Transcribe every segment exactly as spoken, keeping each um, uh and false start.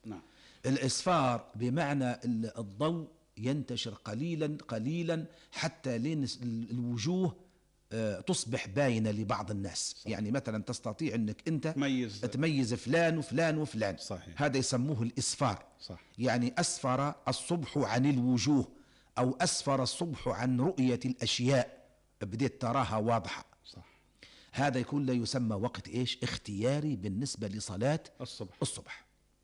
نعم. الإسفار بمعنى الضوء ينتشر قليلا قليلا حتى لين الوجوه تصبح باينة لبعض الناس. صح. يعني مثلا تستطيع أنك أنت تميز, تميز فلان وفلان وفلان. صحيح. هذا يسموه الإسفار. صح. يعني أسفر الصبح عن الوجوه أو أسفر الصبح عن رؤية الأشياء، بديت تراها واضحة. صح. هذا يكون لا يسمى وقت إيش؟ اختياري بالنسبة لصلاة الصبح. الصبح.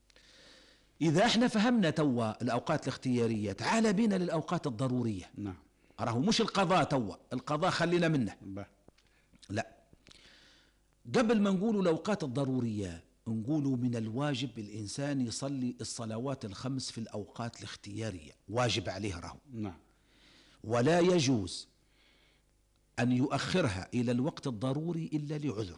إذا احنا فهمنا توا الأوقات الاختيارية، تعال بينا للأوقات الضرورية. نعم. أراه مش القضاء توا، القضاء خلينا منه. ب. لا، قبل ما نقولوا الأوقات الضرورية نقولوا من الواجب الإنسان يصلي الصلوات الخمس في الأوقات الاختيارية، واجب عليه راه. نعم. ولا يجوز أن يؤخرها إلى الوقت الضروري إلا لعذر،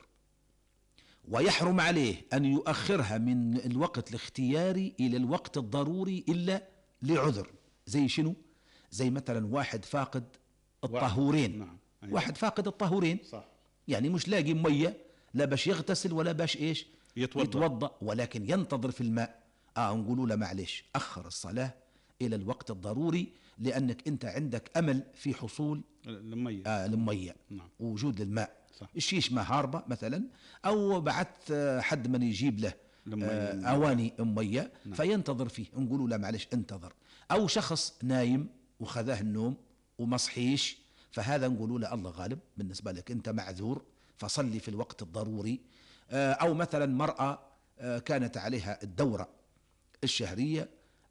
ويحرم عليه أن يؤخرها من الوقت الاختياري إلى الوقت الضروري إلا لعذر. زي شنو؟ زي مثلا واحد فاقد الطهورين. نعم. أيوة. واحد فاقد الطهورين. صح. يعني مش لاقي مية، لا باش يغتسل ولا باش إيش يتوضأ. يتوضأ، ولكن ينتظر في الماء. آه نقولوا له معلش أخر الصلاة إلى الوقت الضروري، لأنك أنت عندك أمل في حصول المية. آه المية. نعم. ووجود الماء. صح. الشيش ما هاربة مثلا، أو بعث حد من يجيب له آه أواني مية. نعم. فينتظر فيه، نقولوا له معلش انتظر. أو شخص نايم وخذاه النوم ومصحيش، فهذا نقولوا له الله غالب بالنسبة لك أنت معذور، فصلي في الوقت الضروري. آه أو مثلا مرأة آه كانت عليها الدورة الشهرية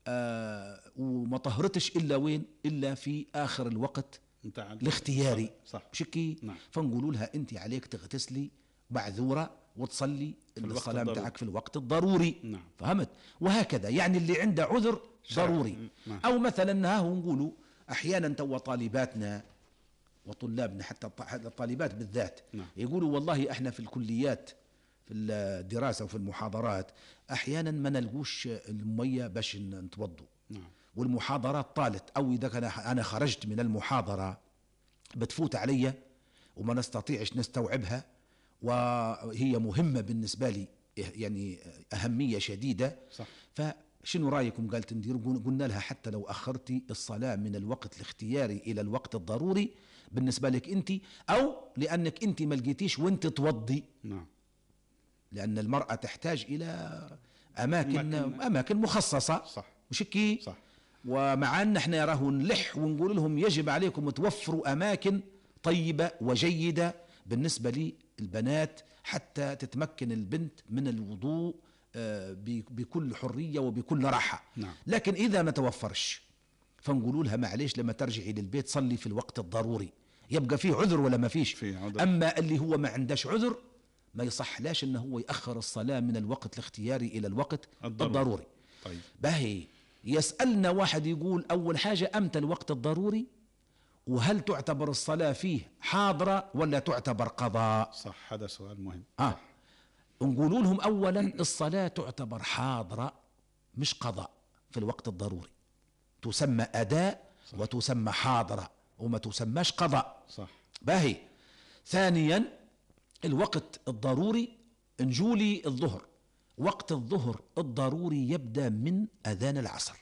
آه وما طهرتش إلا وين؟ إلا في آخر الوقت الاختياري. صح. شكي. نعم. فنقولوا لها أنت عليك تغتسلي معذورة وتصلي الصلاة متاعك في الوقت الضروري. نعم. فهمت؟ وهكذا يعني اللي عنده عذر ضروري. نعم. أو مثلا ها نقولوا أحيانا تو طالباتنا وطلابنا حتى الطالبات بالذات. نعم. يقولوا والله احنا في الكليات في الدراسة وفي المحاضرات أحيانا ما نلقوش المية باش نتوضوا. نعم. والمحاضرات طالت، أو إذا كان أنا خرجت من المحاضرة بتفوت علي وما نستطيعش نستوعبها، وهي مهمة بالنسبة لي يعني أهمية شديدة. صح. فشنو رأيكم؟ قالت ندير. قلنا لها حتى لو أخرتي الصلاة من الوقت الاختياري إلى الوقت الضروري بالنسبة لك أنت، أو لأنك أنت ما لقيتيش وانت توضي. نعم. لأن المرأة تحتاج إلى أماكن أماكن, أماكن مخصصة. صح. وشكي. صح. ومع أن احنا يراه نلح ونقول لهم يجب عليكم توفروا أماكن طيبة وجيدة بالنسبة للبنات حتى تتمكن البنت من الوضوء بكل حرية وبكل راحة. نعم. لكن إذا ما توفرش فنقولوا لها معليش لما ترجعي للبيت صلي في الوقت الضروري. يبقى فيه عذر ولا ما فيش؟ فيه عذر. أما اللي هو ما عندش عذر ما يصحلاش أنه هو يأخر الصلاة من الوقت الاختياري إلى الوقت الضروري, الضروري. طيب. باهي يسألنا واحد يقول أول حاجة أمتى الوقت الضروري، وهل تعتبر الصلاة فيه حاضرة ولا تعتبر قضاء؟ صح. هذا سؤال مهم. آه. نقولوا لهم أولا الصلاة تعتبر حاضرة مش قضاء في الوقت الضروري، تسمى أداء. صح. وتسمى حاضرة وما تسمىش قضاء. صح. باهي. ثانيا الوقت الضروري نجولي الظهر. وقت الظهر الضروري يبدأ من أذان العصر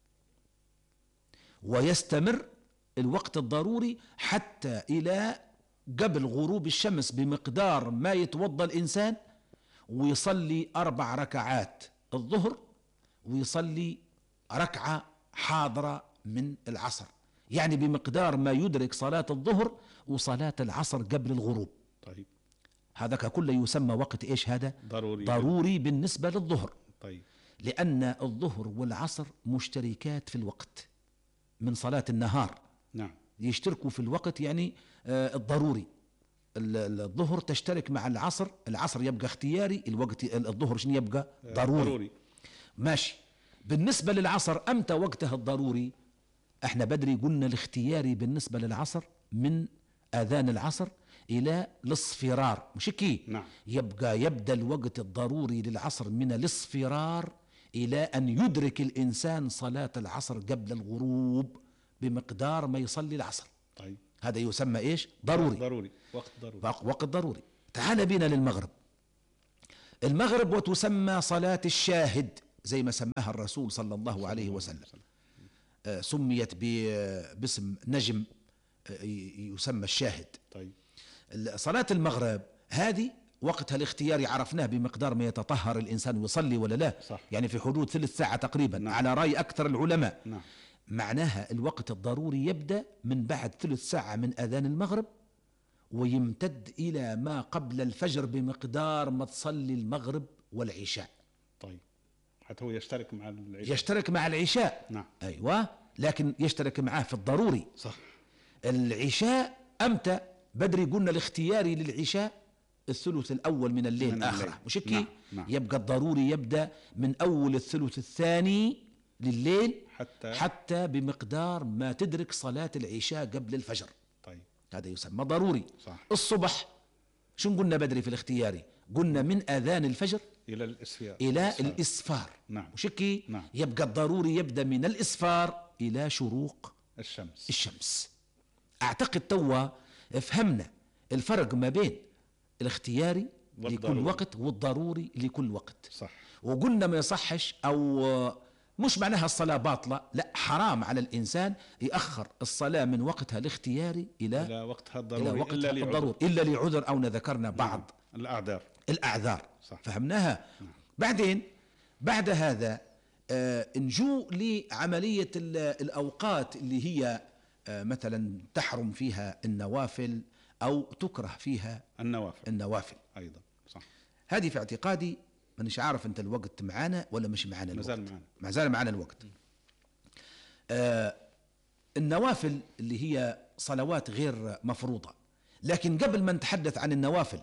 ويستمر الوقت الضروري حتى إلى قبل غروب الشمس بمقدار ما يتوضى الإنسان ويصلي أربع ركعات الظهر ويصلي ركعة حاضرة من العصر، يعني بمقدار ما يدرك صلاة الظهر وصلاة العصر قبل الغروب. طيب. هذا كله يسمى وقت إيش؟ هذا ضروري, ضروري بالنسبة للظهر. طيب. لأن الظهر والعصر مشتركات في الوقت من صلاة النهار. نعم. يشتركوا في الوقت يعني آه الضروري. الظهر تشترك مع العصر، العصر يبقى اختياري، الوقت الظهر شنو يبقى؟ ضروري. ضروري. ماشي. بالنسبة للعصر أمتى وقتها الضروري؟ احنا بدري قلنا الاختياري بالنسبة للعصر من آذان العصر إلى الاصفرار، مش كي؟ نعم. يبقى يبدأ الوقت الضروري للعصر من الاصفرار إلى أن يدرك الإنسان صلاة العصر قبل الغروب بمقدار ما يصلي العصر. طيب. هذا يسمى إيش؟ ضروري. ضروري. وقت ضروري. وقت ضروري. تعال بينا للمغرب. المغرب وتسمى صلاة الشاهد. زي ما سماها الرسول صلى الله عليه وسلم. آه سميت باسم نجم آه يسمى الشاهد. طيب. صلاة المغرب هذه وقتها الاختياري عرفناه بمقدار ما يتطهر الإنسان ويصلي ولا لا. صح. يعني في حدود ثلث ساعة تقريبا. نعم. على رأي أكثر العلماء. نعم. معناها الوقت الضروري يبدأ من بعد ثلث ساعة من أذان المغرب ويمتد إلى ما قبل الفجر بمقدار ما تصلي المغرب والعشاء. طيب، حتى هو يشترك مع العشاء. يشترك مع العشاء. نعم. أيوة، لكن يشترك معاه في الضروري. صح. العشاء أمتى؟ بدري قلنا الاختياري للعشاء الثلث الأول من الليل من آخره، مش هيك؟ نعم. نعم. يبقى الضروري يبدأ من أول الثلث الثاني لليل حتى حتى بمقدار ما تدرك صلاة العشاء قبل الفجر. طيب. هذا يسمى ضروري. صح. الصبح شو قلنا بدري في الاختياري؟ قلنا من آذان الفجر إلى الإسفار. إلى الإسفار, الإسفار. نعم. مش هيك؟ نعم. يبقى الضروري يبدأ من الإسفار إلى شروق الشمس. الشمس. أعتقد توا فهمنا الفرق ما بين الاختياري والضروري. لكل وقت والضروري لكل وقت. صح. وقلنا ما يصحش، أو مش معناها الصلاة باطلة، لا، حرام على الإنسان يأخر الصلاة من وقتها الاختياري إلى إلى وقتها الضروري، إلى وقتها إلا لعذر. الضروري إلا لعذر، أو ذكرنا بعض نعم. الأعذار. الأعذار. صح. فهمناها. نعم. بعدين بعد هذا آه نجو لعملية الأوقات اللي هي آه مثلا تحرم فيها النوافل أو تكره فيها النوافل. النوافل أيضا. صح. هذه في اعتقادي، مانيش عارف أنت الوقت معانا ولا مش معانا الوقت. مازال معانا. مازال معانا الوقت. آه النوافل اللي هي صلوات غير مفروضة. لكن قبل ما نتحدث عن النوافل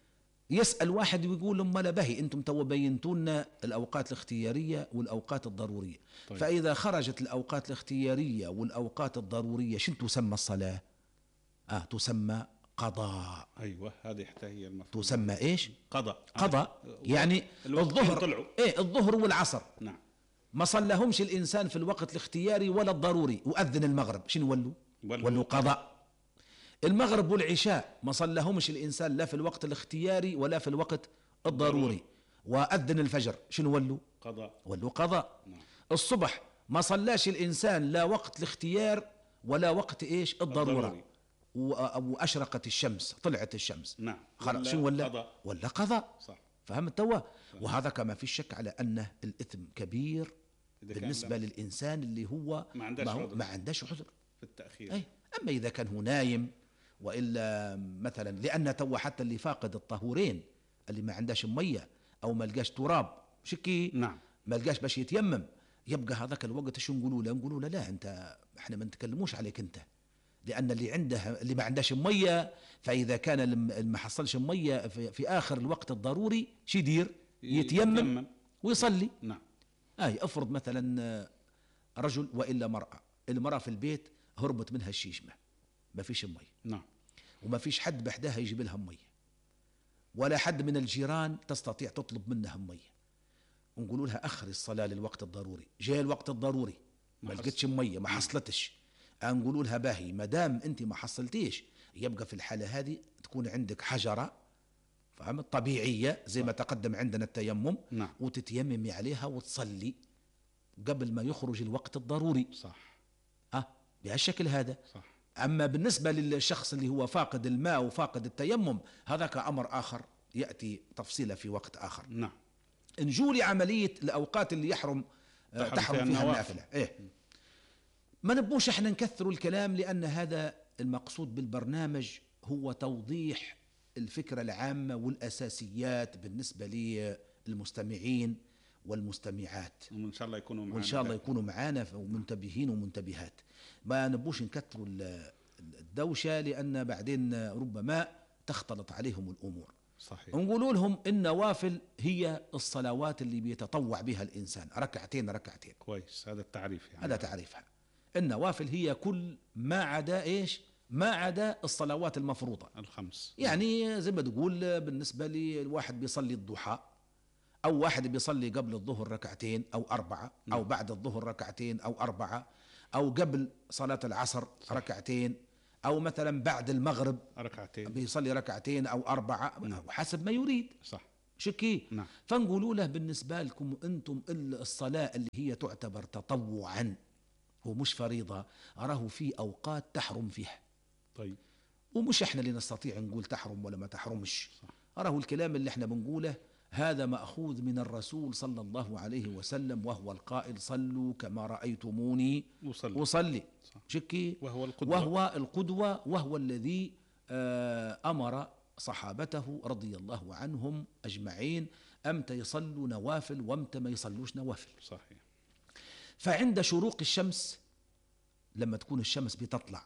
يسأل واحد ويقول لهم لا باهي انتم تو بينتوا لنا الاوقات الاختياريه والاوقات الضروريه. طيب. فاذا خرجت الاوقات الاختياريه والاوقات الضروريه شنو تسمى الصلاه؟ اه تسمى قضاء. ايوه، هذه حتى هي المفروض. تسمى ايش؟ قضاء. قضاء. يعني الظهر طلعوا. ايه الظهر والعصر. نعم. ما صلهمش الانسان في الوقت الاختياري ولا الضروري، واذن المغرب شنو ولوا؟ ولوا قضاء. المغرب والعشاء ما صلهمش الإنسان لا في الوقت الاختياري ولا في الوقت الضروري، وأذن الفجر شنو ولوا؟ قضاء. ولوا قضاء. نعم. الصبح ما صلاش الإنسان لا وقت الاختيار ولا وقت إيش الضرورة. الضروري. وأشرقت الشمس، طلعت الشمس. نعم. خلاص شنو ولا؟ قضاء. ولا قضاء. صح. فهمت توا؟ وهذا كما في شك على أنه الإثم كبير بالنسبة للإنسان اللي هو ما عندهش عذر. ما عندهش عذر في التأخير. أي. أما إذا كان هو نايم وإلا مثلا، لأن توا حتى اللي فاقد الطهورين، اللي ما عندهش مية أو ما لقاش تراب شكي، نعم، ما لقاش باش يتيمم، يبقى هذاك الوقت شو نقولوا له؟ نقولوا له لا، أنت احنا ما نتكلموش عليك أنت، لأن اللي عنده اللي ما عندهش مية، فإذا كان اللي ما حصلش مية في, في آخر الوقت الضروري شو يدير؟ يتيمم, يتيمم ويصلي. نعم. أي أفرض مثلا رجل وإلا مرأة، المرأة في البيت هربت منها الشيشمة، ما فيش مي. نعم. وما فيش حد بحدها يجيب لها مي، ولا حد من الجيران تستطيع تطلب منها مي، ونقولوا لها أخري الصلاة للوقت الضروري. جاء الوقت الضروري ما لقيتش مية، ما حصلتش، نقولوا لها باهي ما دام أنت ما حصلتيش، يبقى في الحالة هذه تكون عندك حجرة فهمت طبيعية زي ما تقدم عندنا التيمم. نعم. وتتيممي عليها وتصلي قبل ما يخرج الوقت الضروري. صح. أه بهالشكل هذا. صح. أما بالنسبة للشخص اللي هو فاقد الماء وفاقد التيمم، هذاك أمر آخر يأتي تفصيله في وقت آخر. نعم. نجولي عملية الأوقات اللي يحرم تحرم, تحرم فيها النافلة. إيه؟ ما نبوش احنا نكثروا الكلام، لأن هذا المقصود بالبرنامج هو توضيح الفكرة العامة والأساسيات بالنسبة للمستمعين والمستمعات، وإن شاء الله يكونوا معنا، وإن شاء الله يكونوا معنا ومنتبهين ومنتبهات. ما نبوش نكثروا الدوشة، لأن بعدين ربما تختلط عليهم الأمور. صحيح. ونقولوا لهم النوافل هي الصلوات اللي بيتطوع بها الإنسان، ركعتين ركعتين. كويس، هذا التعريف يعني. هذا تعريفها. النوافل هي كل ما عدا إيش؟ ما عدا الصلوات المفروضة الخمس. يعني زي ما تقول بالنسبة لواحد بيصلي الضحى، أو واحد بيصلي قبل الظهر ركعتين أو أربعة، أو بعد الظهر ركعتين أو أربعة، أو قبل صلاة العصر صح. ركعتين، أو مثلا بعد المغرب ركعتين، بيصلي ركعتين أو أربعة، وحسب ما يريد. صح. شكي. نعم. فنقولوا له بالنسبة لكم أنتم الصلاة اللي هي تعتبر تطوعا ومش فريضة، أراه في أوقات تحرم فيها. طيب. ومش احنا اللي نستطيع نقول تحرم ولا ما تحرمش. صح. أراه الكلام اللي احنا بنقوله هذا مأخوذ من الرسول صلى الله عليه وسلم، وهو القائل صلوا كما رأيتموني وصلي. وصلي. صح. شكي. وهو القدوة. وهو القدوة، وهو الذي آه أمر صحابته رضي الله عنهم أجمعين أمتى يصلوا نوافل وامتى ما يصلوش نوافل. صحيح. فعند شروق الشمس لما تكون الشمس بتطلع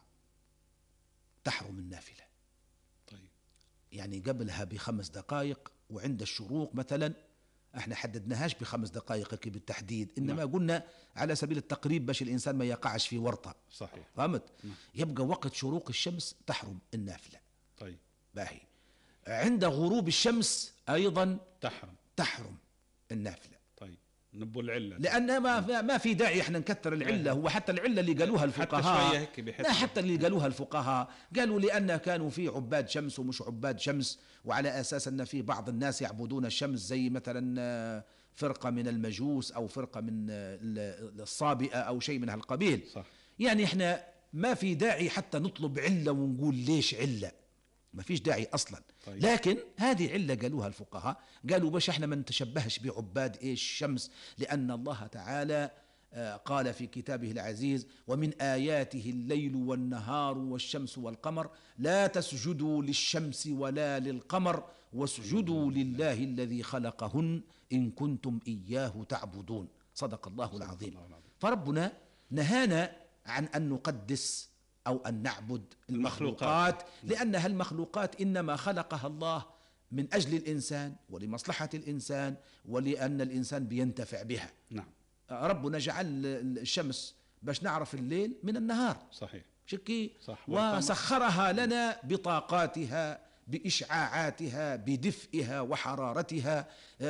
تحرم النافلة. طيب. يعني قبلها بخمس دقائق، وعند الشروق مثلا احنا حددناهاش بخمس دقائق بالتحديد، انما نعم. قلنا على سبيل التقريب باش الانسان ما يقعش في ورطة. صحيح. فهمت؟ نعم. يبقى وقت شروق الشمس تحرم النافلة. طيب. باهي. عند غروب الشمس ايضا تحرم تحرم النافلة. طيب. نبو العلة، لأن ما ما في داعي احنا نكثر العلة. هو حتى العلة اللي قالوها الفقهاء، حتى شوية هيك بحس. لا حتى اللي قالوها الفقهاء قالوا لأن كانوا في عباد شمس ومش عباد شمس، وعلى أساس أن في بعض الناس يعبدون الشمس زي مثلا فرقة من المجوس أو فرقة من الصابئة أو شيء من هالقبيل. صح. يعني احنا ما في داعي حتى نطلب علة ونقول ليش علة، ما فيش داعي أصلا. طيب. لكن هذه علة قالوها الفقهاء، قالوا باش احنا ما نتشبهش بعباد ايش الشمس، لأن الله تعالى قال في كتابه العزيز ومن آياته الليل والنهار والشمس والقمر لا تسجدوا للشمس ولا للقمر واسجدوا لله الذي خلقهن إن كنتم إياه تعبدون. صدق الله العظيم. فربنا نهانا عن أن نقدس أو أن نعبد المخلوقات، لأنها المخلوقات إنما خلقها الله من أجل الإنسان ولمصلحة الإنسان ولأن الإنسان بينتفع بها. نعم. ربنا جعل الشمس باش نعرف الليل من النهار. صحيح. شكي. صح. وسخرها لنا بطاقاتها بإشعاعاتها بدفئها وحرارتها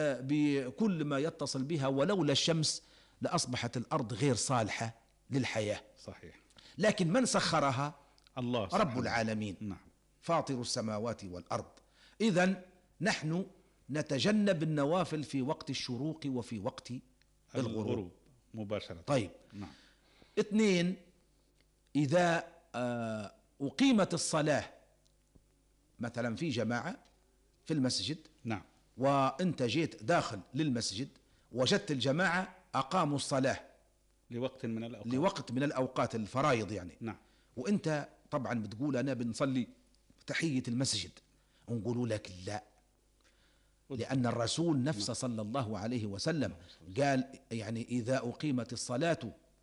بكل ما يتصل بها، ولولا الشمس لأصبحت الأرض غير صالحة للحياة. صحيح. لكن من سخرها؟ الله رب العالمين. نعم. فاطر السماوات والأرض. إذن نحن نتجنب النوافل في وقت الشروق وفي وقت الغروب, الغروب مباشرة. طيب. نعم. اثنين، إذا أقيمت الصلاة مثلا في جماعة في المسجد. نعم. وأنت جيت داخل للمسجد وجدت الجماعة أقاموا الصلاة لوقت من الأوقات لوقت من الأوقات الفرائض يعني. نعم. وأنت طبعا بتقول أنا بنصلي تحية المسجد، ونقولوا لك لا، لأن الرسول نفسه صلى الله عليه وسلم قال يعني إذا أقيمت الصلاة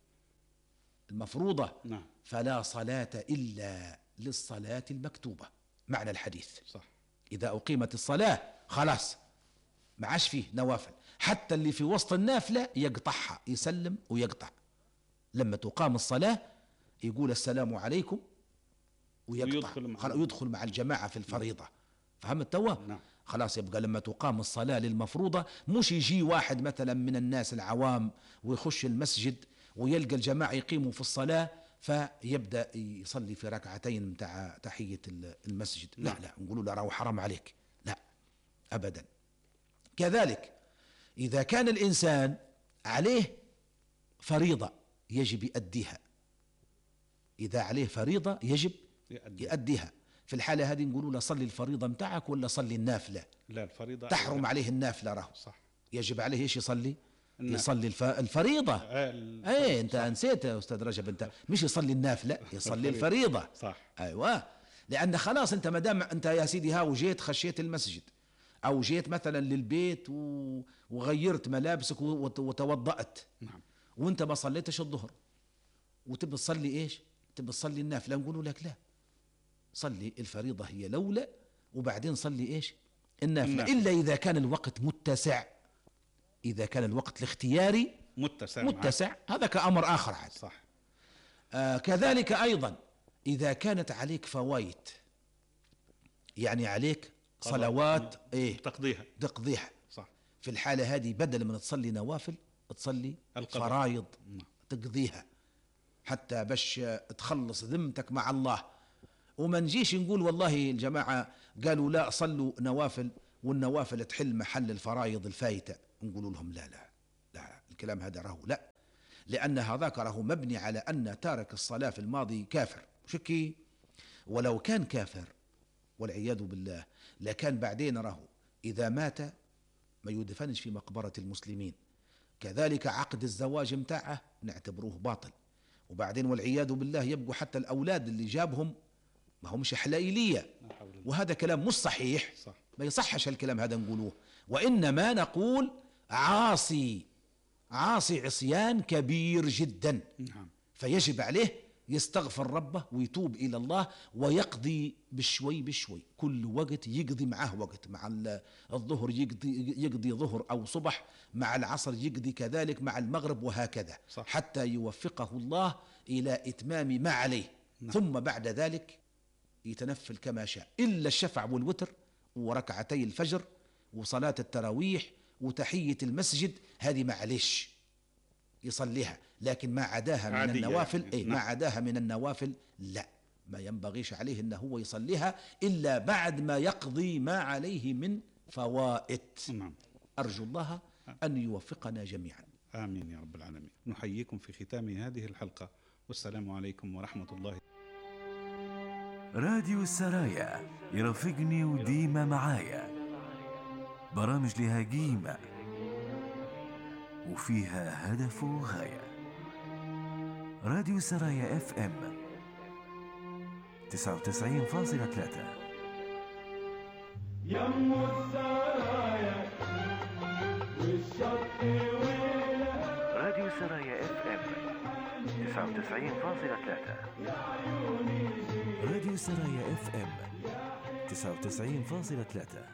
المفروضة نعم. فلا صلاة إلا للصلاة المكتوبة. معنى الحديث صح. إذا أقيمت الصلاة خلاص ما عاش فيه نوافل، حتى اللي في وسط النافلة يقطعها، يسلم ويقطع. لما تقام الصلاة يقول السلام عليكم ويقطع، يدخل, يدخل مع الجماعة في الفريضة. فهمت توا؟ نعم. خلاص يبقى لما تقام الصلاة للمفروضة مش يجي واحد مثلا من الناس العوام ويخش المسجد ويلقى الجماعة يقيموا في الصلاة فيبدأ يصلي في ركعتين متاع تحية المسجد. لا نعم. لا، نقولوا له راهو حرام عليك، لا أبدا. كذلك إذا كان الإنسان عليه فريضة يجب يؤديها، إذا عليه فريضة يجب يؤديها، في الحالة هذه نقولوا له صلي الفريضة متاعك ولا صلي النافلة. لا، الفريضة تحرم عليه النافلة راهو. صح. يجب عليه ايش يصلي؟ النافلة. يصلي الف... الفريضة. ال... ايه انت نسيت يا استاذ رجب، انت مش يصلي النافلة، يصلي الفريضة. صح. ايوه، لان خلاص انت ما دام انت يا سيدي ها وجيت خشيت المسجد او جيت مثلا للبيت و... وغيرت ملابسك وت... وتوضأت. نعم. وانت ما صليتش الظهر وتبي تصلي ايش؟ تبي تصلي النافلة، نقولوا لك لا، صلي الفريضة هي الأولى وبعدين صلي إيش؟ النافلة. النافلة إلا إذا كان الوقت متسع، إذا كان الوقت الاختياري متسع متسع هذا كأمر آخر عاد. صح. آه كذلك أيضا إذا كانت عليك فوايت، يعني عليك صلوات إيه تقضيها تقضيها. صح. في الحالة هذه بدل من تصلي نوافل تصلي القضاء. فرايض تقضيها حتى باش تخلص ذمتك مع الله. وما نجيش نقول والله الجماعة قالوا لا صلوا نوافل والنوافل تحل محل الفرائض الفايتة، نقولوا لهم لا لا لا، الكلام هذا راهو لا، لأن هذاك راهو مبني على أن تارك الصلاة في الماضي كافر شكي. ولو كان كافر والعياذ بالله لكان بعدين راهو إذا مات ما يدفنش في مقبرة المسلمين، كذلك عقد الزواج متاعه نعتبروه باطل، وبعدين والعياذ بالله يبقوا حتى الأولاد اللي جابهم ما همش حلائلية، وهذا كلام مش صحيح. صح. ما يصحش الكلام هذا نقولوه، وإنما نقول عاصي عاصي عصيان كبير جدا. نعم. فيجب عليه يستغفر ربه ويتوب إلى الله ويقضي بشوي بشوي، كل وقت يقضي معه وقت، مع الظهر يقضي, يقضي ظهر أو صبح، مع العصر يقضي كذلك، مع المغرب، وهكذا. صح. حتى يوفقه الله إلى إتمام ما عليه. نعم. ثم بعد ذلك يتنفل كما شاء، إلا الشفع والوتر وركعتي الفجر وصلاة التراويح وتحية المسجد، هذه معلش يصليها، لكن ما عداها من النوافل يعني. إيه؟ ما عداها من النوافل لا، ما ينبغيش عليه أنه هو يصليها إلا بعد ما يقضي ما عليه من فوائت. نعم. أرجو الله أن يوفقنا جميعا. آمين يا رب العالمين. نحييكم في ختام هذه الحلقة، والسلام عليكم ورحمة الله. راديو السرايا يرافقني وديما معايا، برامج لها قيمة وفيها هدف وغاية. راديو سرايا اف ام تسعة وتسعين فاصلة ثلاثة. يم السرايا والشط ويلها. راديو سرايا اف ام تسعة وتسعين فاصلة ثلاثة. راديو سرايا اف ام تسعة وتسعين فاصلة ثلاثة.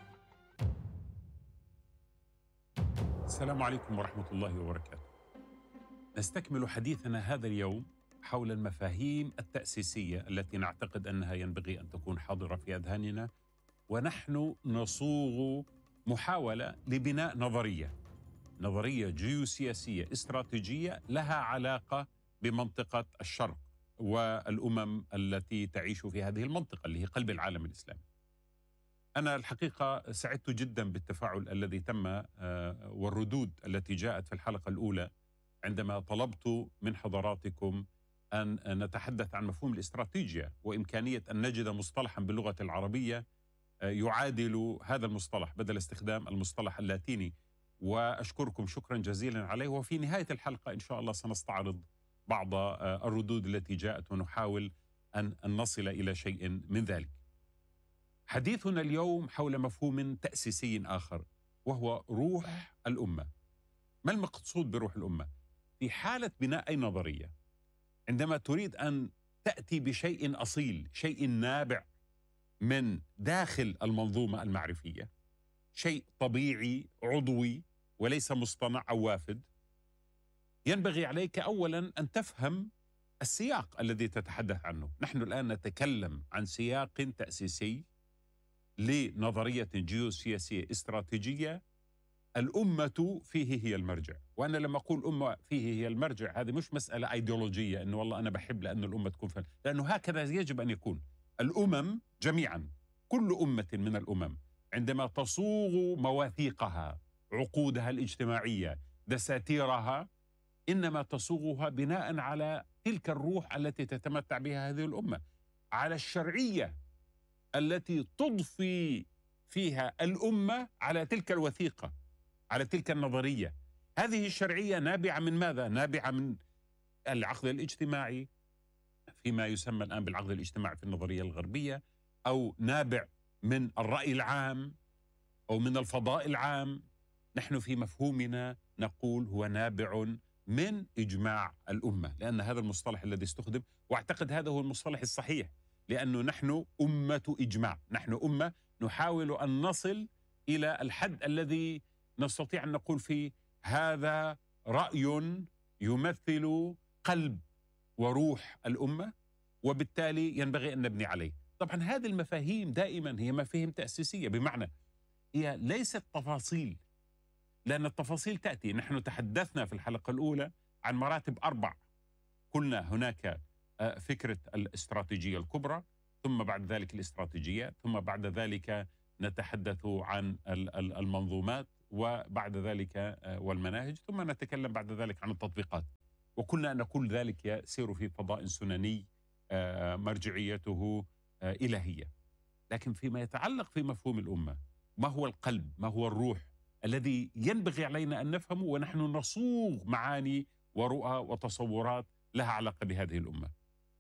السلام عليكم ورحمة الله وبركاته. نستكمل حديثنا هذا اليوم حول المفاهيم التأسيسية التي نعتقد أنها ينبغي أن تكون حاضرة في أذهاننا، ونحن نصوغ محاولة لبناء نظرية نظرية جيوسياسية استراتيجية لها علاقة بمنطقة الشرق والأمم التي تعيش في هذه المنطقة اللي هي قلب العالم الإسلامي. أنا الحقيقة سعدت جدا بالتفاعل الذي تم والردود التي جاءت في الحلقة الأولى عندما طلبت من حضراتكم أن نتحدث عن مفهوم الاستراتيجية وإمكانية أن نجد مصطلحا باللغة العربية يعادل هذا المصطلح بدل استخدام المصطلح اللاتيني، وأشكركم شكرا جزيلا عليه. وفي نهاية الحلقة إن شاء الله سنستعرض بعض الردود التي جاءت ونحاول أن نصل إلى شيء من ذلك. حديثنا اليوم حول مفهوم تأسيسي آخر وهو روح الأمة. ما المقصود بروح الأمة؟ في حالة بناء أي نظرية، عندما تريد أن تأتي بشيء أصيل، شيء نابع من داخل المنظومة المعرفية، شيء طبيعي عضوي وليس مصطنع أو وافد، ينبغي عليك أولا أن تفهم السياق الذي تتحدث عنه. نحن الآن نتكلم عن سياق تأسيسي لنظرية جيوسياسية استراتيجية، الأمة فيه هي المرجع. وأنا لما أقول أمة فيه هي المرجع، هذه مش مسألة أيديولوجية أنه والله أنا بحب لأن الأمة تكون فن، لأنه هكذا يجب أن يكون. الأمم جميعا، كل أمة من الأمم عندما تصوغ مواثيقها، عقودها الاجتماعية، دساتيرها، إنما تصوغها بناء على تلك الروح التي تتمتع بها هذه الأمة، على الشرعية التي تضفي فيها الأمة على تلك الوثيقة، على تلك النظرية. هذه الشرعية نابعة من ماذا؟ نابعة من العقد الاجتماعي فيما يسمى الآن بالعقد الاجتماعي في النظرية الغربية، أو نابع من الرأي العام أو من الفضاء العام. نحن في مفهومنا نقول هو نابع من إجماع الأمة، لأن هذا المصطلح الذي استخدم، وأعتقد هذا هو المصطلح الصحيح، لأنه نحن أمة إجماع، نحن أمة نحاول أن نصل إلى الحد الذي نستطيع أن نقول فيه هذا رأي يمثل قلب وروح الأمة، وبالتالي ينبغي أن نبني عليه. طبعا هذه المفاهيم دائما هي مفاهيم تأسيسية، بمعنى هي ليست تفاصيل، لأن التفاصيل تأتي. نحن تحدثنا في الحلقة الأولى عن مراتب أربع، قلنا هناك فكرة الاستراتيجية الكبرى، ثم بعد ذلك الاستراتيجية، ثم بعد ذلك نتحدث عن المنظومات وبعد ذلك والمناهج، ثم نتكلم بعد ذلك عن التطبيقات. وكنا أن كل ذلك يسير في فضاء سنني مرجعيته إلهية. لكن فيما يتعلق في مفهوم الأمة، ما هو القلب، ما هو الروح الذي ينبغي علينا أن نفهمه ونحن نصوغ معاني ورؤى وتصورات لها علاقة بهذه الأمة،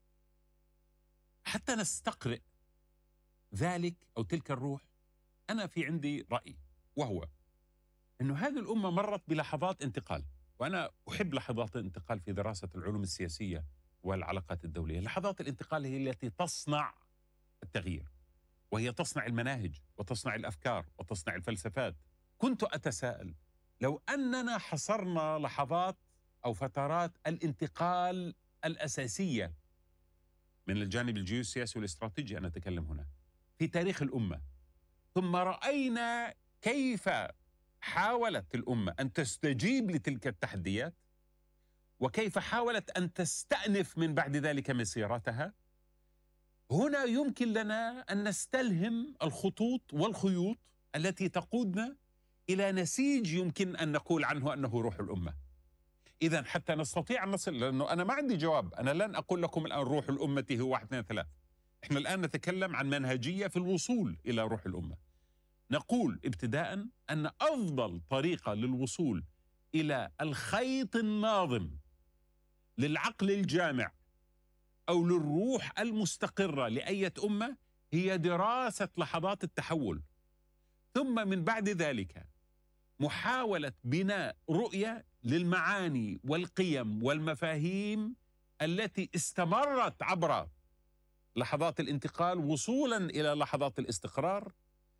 حتى نستقرئ ذلك أو تلك الروح. أنا في عندي رأي، وهو أن هذه الأمة مرت بلحظات انتقال، وأنا أحب لحظات الانتقال في دراسة العلوم السياسية والعلاقات الدولية. لحظات الانتقال هي التي تصنع التغيير، وهي تصنع المناهج وتصنع الأفكار وتصنع الفلسفات. كنت أتساءل لو أننا حصرنا لحظات أو فترات الانتقال الأساسية من الجانب الجيوسياسي والاستراتيجي، أنا أتكلم هنا في تاريخ الأمة، ثم رأينا كيف حاولت الأمة أن تستجيب لتلك التحديات، وكيف حاولت أن تستأنف من بعد ذلك مسيرتها، هنا يمكن لنا أن نستلهم الخطوط والخيوط التي تقودنا إلى نسيج يمكن أن نقول عنه أنه روح الأمة. إذن حتى نستطيع أن نصل، لأنه أنا ما عندي جواب، أنا لن أقول لكم الآن روح الأمة هو واحد اثنين ثلاث. إحنا الآن نتكلم عن منهجية في الوصول إلى روح الأمة. نقول ابتداء أن أفضل طريقة للوصول إلى الخيط الناظم للعقل الجامع أو للروح المستقرة لأية أمة هي دراسة لحظات التحول، ثم من بعد ذلك محاولة بناء رؤية للمعاني والقيم والمفاهيم التي استمرت عبر لحظات الانتقال وصولا إلى لحظات الاستقرار.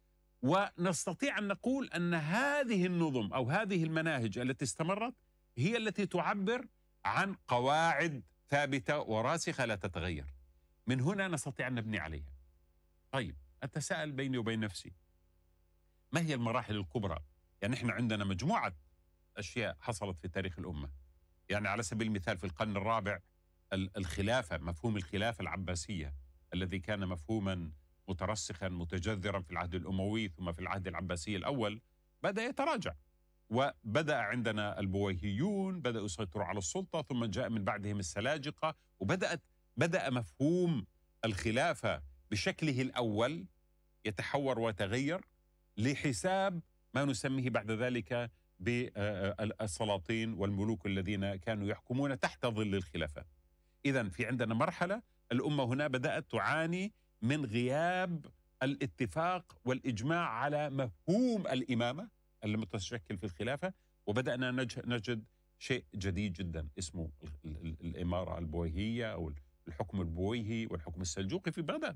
ونستطيع أن نقول أن هذه النظم أو هذه المناهج التي استمرت هي التي تعبر عن قواعد ثابتة وراسخة لا تتغير. من هنا نستطيع أن نبني عليها. طيب، أتساءل بيني وبين نفسي، ما هي المراحل الكبرى؟ يعني إحنا عندنا مجموعة أشياء حصلت في تاريخ الأمة. يعني على سبيل المثال في القرن الرابع الخلافة، مفهوم الخلافة العباسية الذي كان مفهوما مترسخا متجذرا في العهد الأموي ثم في العهد العباسي الأول، بدأ يتراجع، وبدأ عندنا البويهيون بدأوا يسيطروا على السلطة، ثم جاء من بعدهم السلاجقة، وبدأت بدأ مفهوم الخلافة بشكله الأول يتحور ويتغير لحساب ما نسميه بعد ذلك بالسلاطين والملوك الذين كانوا يحكمون تحت ظل الخلافة. إذن في عندنا مرحلة الأمة هنا بدأت تعاني من غياب الاتفاق والإجماع على مفهوم الإمامة المتشكل في الخلافة، وبدأنا نجد شيء جديد جدا اسمه الإمارة البويهية أو الحكم البويهي والحكم السلجوقي في بغداد،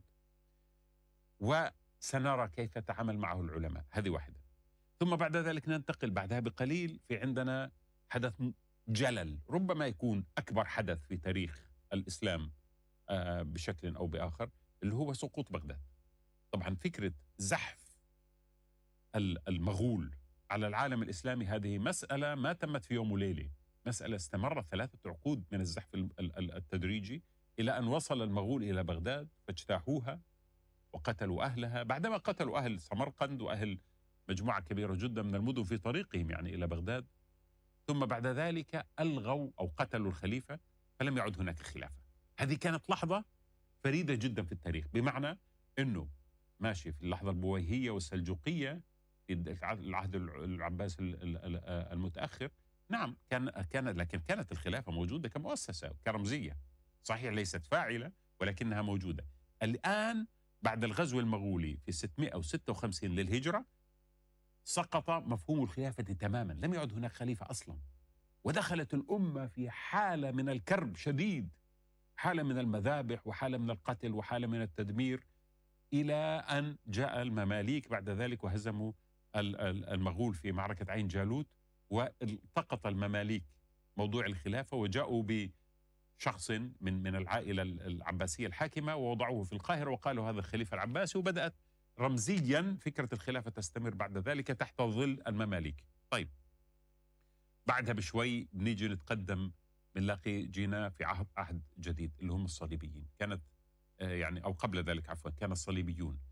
وسنرى كيف تعامل معه العلماء. هذه واحدة. ثم بعد ذلك ننتقل بعدها بقليل في عندنا حدث جلل ربما يكون أكبر حدث في تاريخ الإسلام بشكل أو بآخر، اللي هو سقوط بغداد. طبعا فكرة زحف المغول على العالم الإسلامي هذه مسألة ما تمت في يوم وليلة، مسألة استمرت ثلاثة عقود من الزحف التدريجي إلى أن وصل المغول إلى بغداد فاجتاحوها وقتلوا أهلها. بعدما قتلوا أهل سمرقند وأهل مجموعة كبيرة جدا من المدن في طريقهم يعني إلى بغداد، ثم بعد ذلك ألغوا أو قتلوا الخليفة، فلم يعد هناك خلافة. هذه كانت لحظة فريدة جدا في التاريخ، بمعنى أنه ماشي في اللحظة البويهية والسلجوقية في العهد العباسي المتأخر، نعم كان كان لكن كانت الخلافة موجودة كمؤسسة كرمزية، صحيح ليست فاعلة ولكنها موجودة. الآن بعد الغزو المغولي في ستمائة وستة وخمسين للهجرة سقط مفهوم الخلافة تماما، لم يعد هناك خليفة أصلا، ودخلت الأمة في حالة من الكرب شديد، حالة من المذابح وحالة من القتل وحالة من التدمير، إلى أن جاء المماليك بعد ذلك وهزموا المغول في معركة عين جالوت، والتقط المماليك موضوع الخلافة وجاءوا بشخص من من العائلة العباسية الحاكمة ووضعوه في القاهرة وقالوا هذا الخليفة العباسي، وبدأت رمزيا فكرة الخلافة تستمر بعد ذلك تحت ظل المماليك. طيب بعدها بشوي بنيجي نتقدم بنلاقي جينا في عهد عهد جديد اللي هم الصليبيين. كانت يعني أو قبل ذلك عفوا كان الصليبيون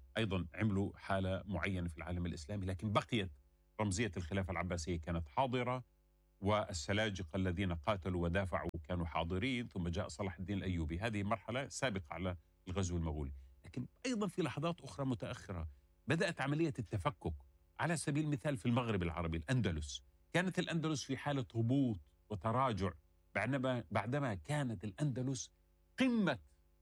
أيضا عملوا حالة معينة في العالم الإسلامي، لكن بقيت رمزية الخلافة العباسية كانت حاضرة، والسلاجقة الذين قاتلوا ودافعوا كانوا حاضرين، ثم جاء صلاح الدين الأيوبي. هذه مرحلة سابقة على الغزو المغولي. لكن أيضا في لحظات أخرى متأخرة بدأت عملية التفكك. على سبيل المثال في المغرب العربي الأندلس، كانت الأندلس في حالة هبوط وتراجع بعدما بعدما كانت الأندلس قمة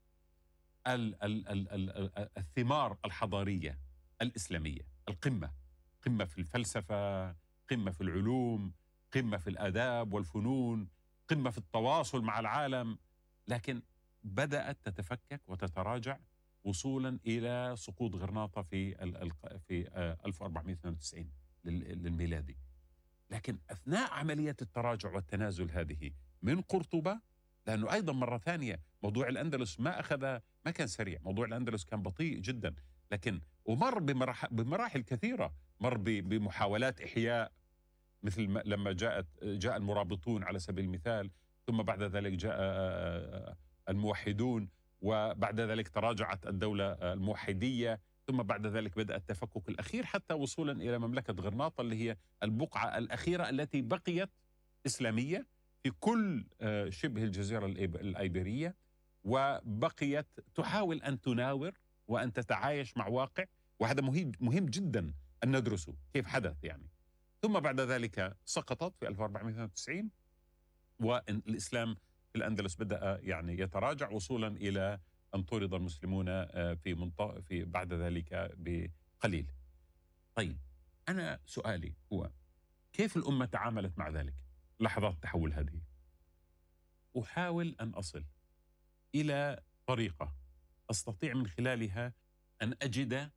ال ال ال ال الثمار الحضارية الإسلامية، القمة، قمة في الفلسفة، قمة في العلوم، قمة في الآداب والفنون، قمة في التواصل مع العالم. لكن بدأت تتفكك وتتراجع وصولا إلى سقوط غرناطة في في ألف وأربعمائة واثنين وتسعين للميلادي. لكن أثناء عملية التراجع والتنازل هذه من قرطبة، لأنه أيضا مرة ثانية موضوع الأندلس ما أخذ ما كان سريع، موضوع الأندلس كان بطيء جدا، لكن ومر بمراحل, بمراحل كثيرة، مر بمحاولات إحياء مثل لما جاءت جاء المرابطون على سبيل المثال، ثم بعد ذلك جاء الموحدون، وبعد ذلك تراجعت الدولة الموحدية، ثم بعد ذلك بدأ التفكك الأخير حتى وصولا إلى مملكة غرناطة اللي هي البقعة الأخيرة التي بقيت إسلامية في كل شبه الجزيرة الأيبيرية، وبقيت تحاول أن تناور وأن تتعايش مع واقع. وهذا مهم مهم جدا أن ندرسه كيف حدث يعني. ثم بعد ذلك سقطت في ألف وأربعمائة واثنين وتسعين، والإسلام في الأندلس بدأ يعني يتراجع وصولا إلى أن طرد المسلمون في منطقة في بعد ذلك بقليل. طيب أنا سؤالي هو كيف الأمة تعاملت مع ذلك لحظات التحول هذه؟ أحاول أن أصل إلى طريقة أستطيع من خلالها أن أجد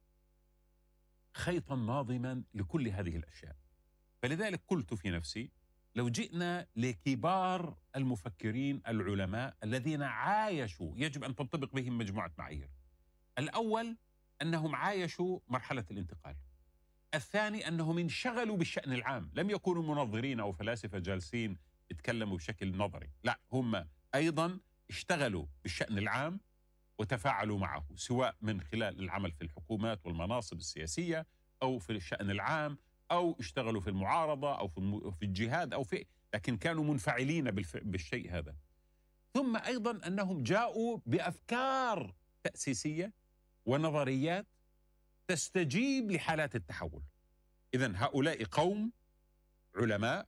خيطا ناظما لكل هذه الأشياء. فلذلك قلت في نفسي لو جئنا لكبار المفكرين العلماء الذين عايشوا، يجب أن تنطبق بهم مجموعة معايير. الأول أنهم عايشوا مرحلة الانتقال. الثاني أنهم انشغلوا بالشأن العام، لم يكونوا منظرين أو فلاسفة جالسين يتكلموا بشكل نظري، لا، هم أيضا اشتغلوا بالشأن العام وتفاعلوا معه، سواء من خلال العمل في الحكومات والمناصب السياسية أو في الشأن العام، أو اشتغلوا في المعارضة أو في الجهاد أو في، لكن كانوا منفعلين بالشيء هذا. ثم أيضا أنهم جاءوا بأفكار تأسيسية ونظريات تستجيب لحالات التحول. إذن هؤلاء قوم علماء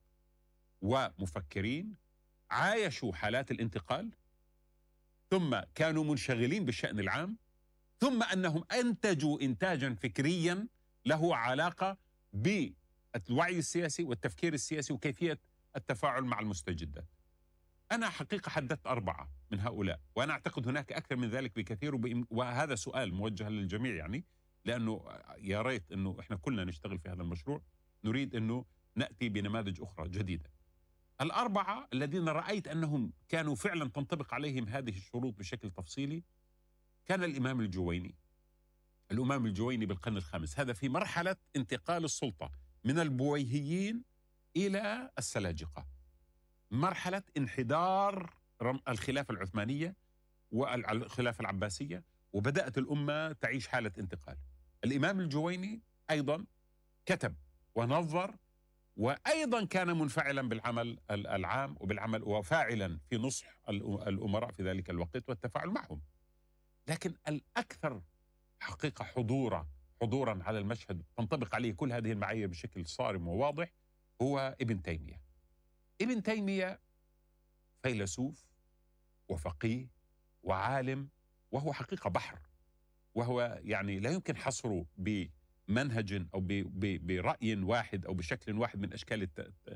ومفكرين عايشوا حالات الانتقال، ثم كانوا منشغلين بالشأن العام، ثم أنهم أنتجوا إنتاجا فكريا له علاقة بالوعي السياسي والتفكير السياسي وكيفية التفاعل مع المستجدات. أنا حقيقة حددت أربعة من هؤلاء، وأنا أعتقد هناك أكثر من ذلك بكثير، وهذا سؤال موجه للجميع يعني، لأنه يا ريت أنه إحنا كلنا نشتغل في هذا المشروع، نريد أنه نأتي بنماذج أخرى جديدة. الأربعة الذين رأيت أنهم كانوا فعلا تنطبق عليهم هذه الشروط بشكل تفصيلي كان الإمام الجويني. الإمام الجويني بالقرن الخامس، هذا في مرحلة انتقال السلطة من البويهيين إلى السلاجقة، مرحلة انحدار الخلافة العثمانية والخلافة العباسية، وبدأت الأمة تعيش حالة انتقال. الإمام الجويني أيضا كتب ونظر، وأيضا كان منفعلا بالعمل العام وبالعمل وفاعلا في نصح الأمراء في ذلك الوقت والتفاعل معهم. لكن الأكثر حقيقة حضورا حضورا على المشهد تنطبق عليه كل هذه المعايير بشكل صارم وواضح هو ابن تيمية. ابن تيمية فيلسوف وفقيه وعالم، وهو حقيقة بحر، وهو يعني لا يمكن حصره بمنهج أو برأي واحد أو بشكل واحد من أشكال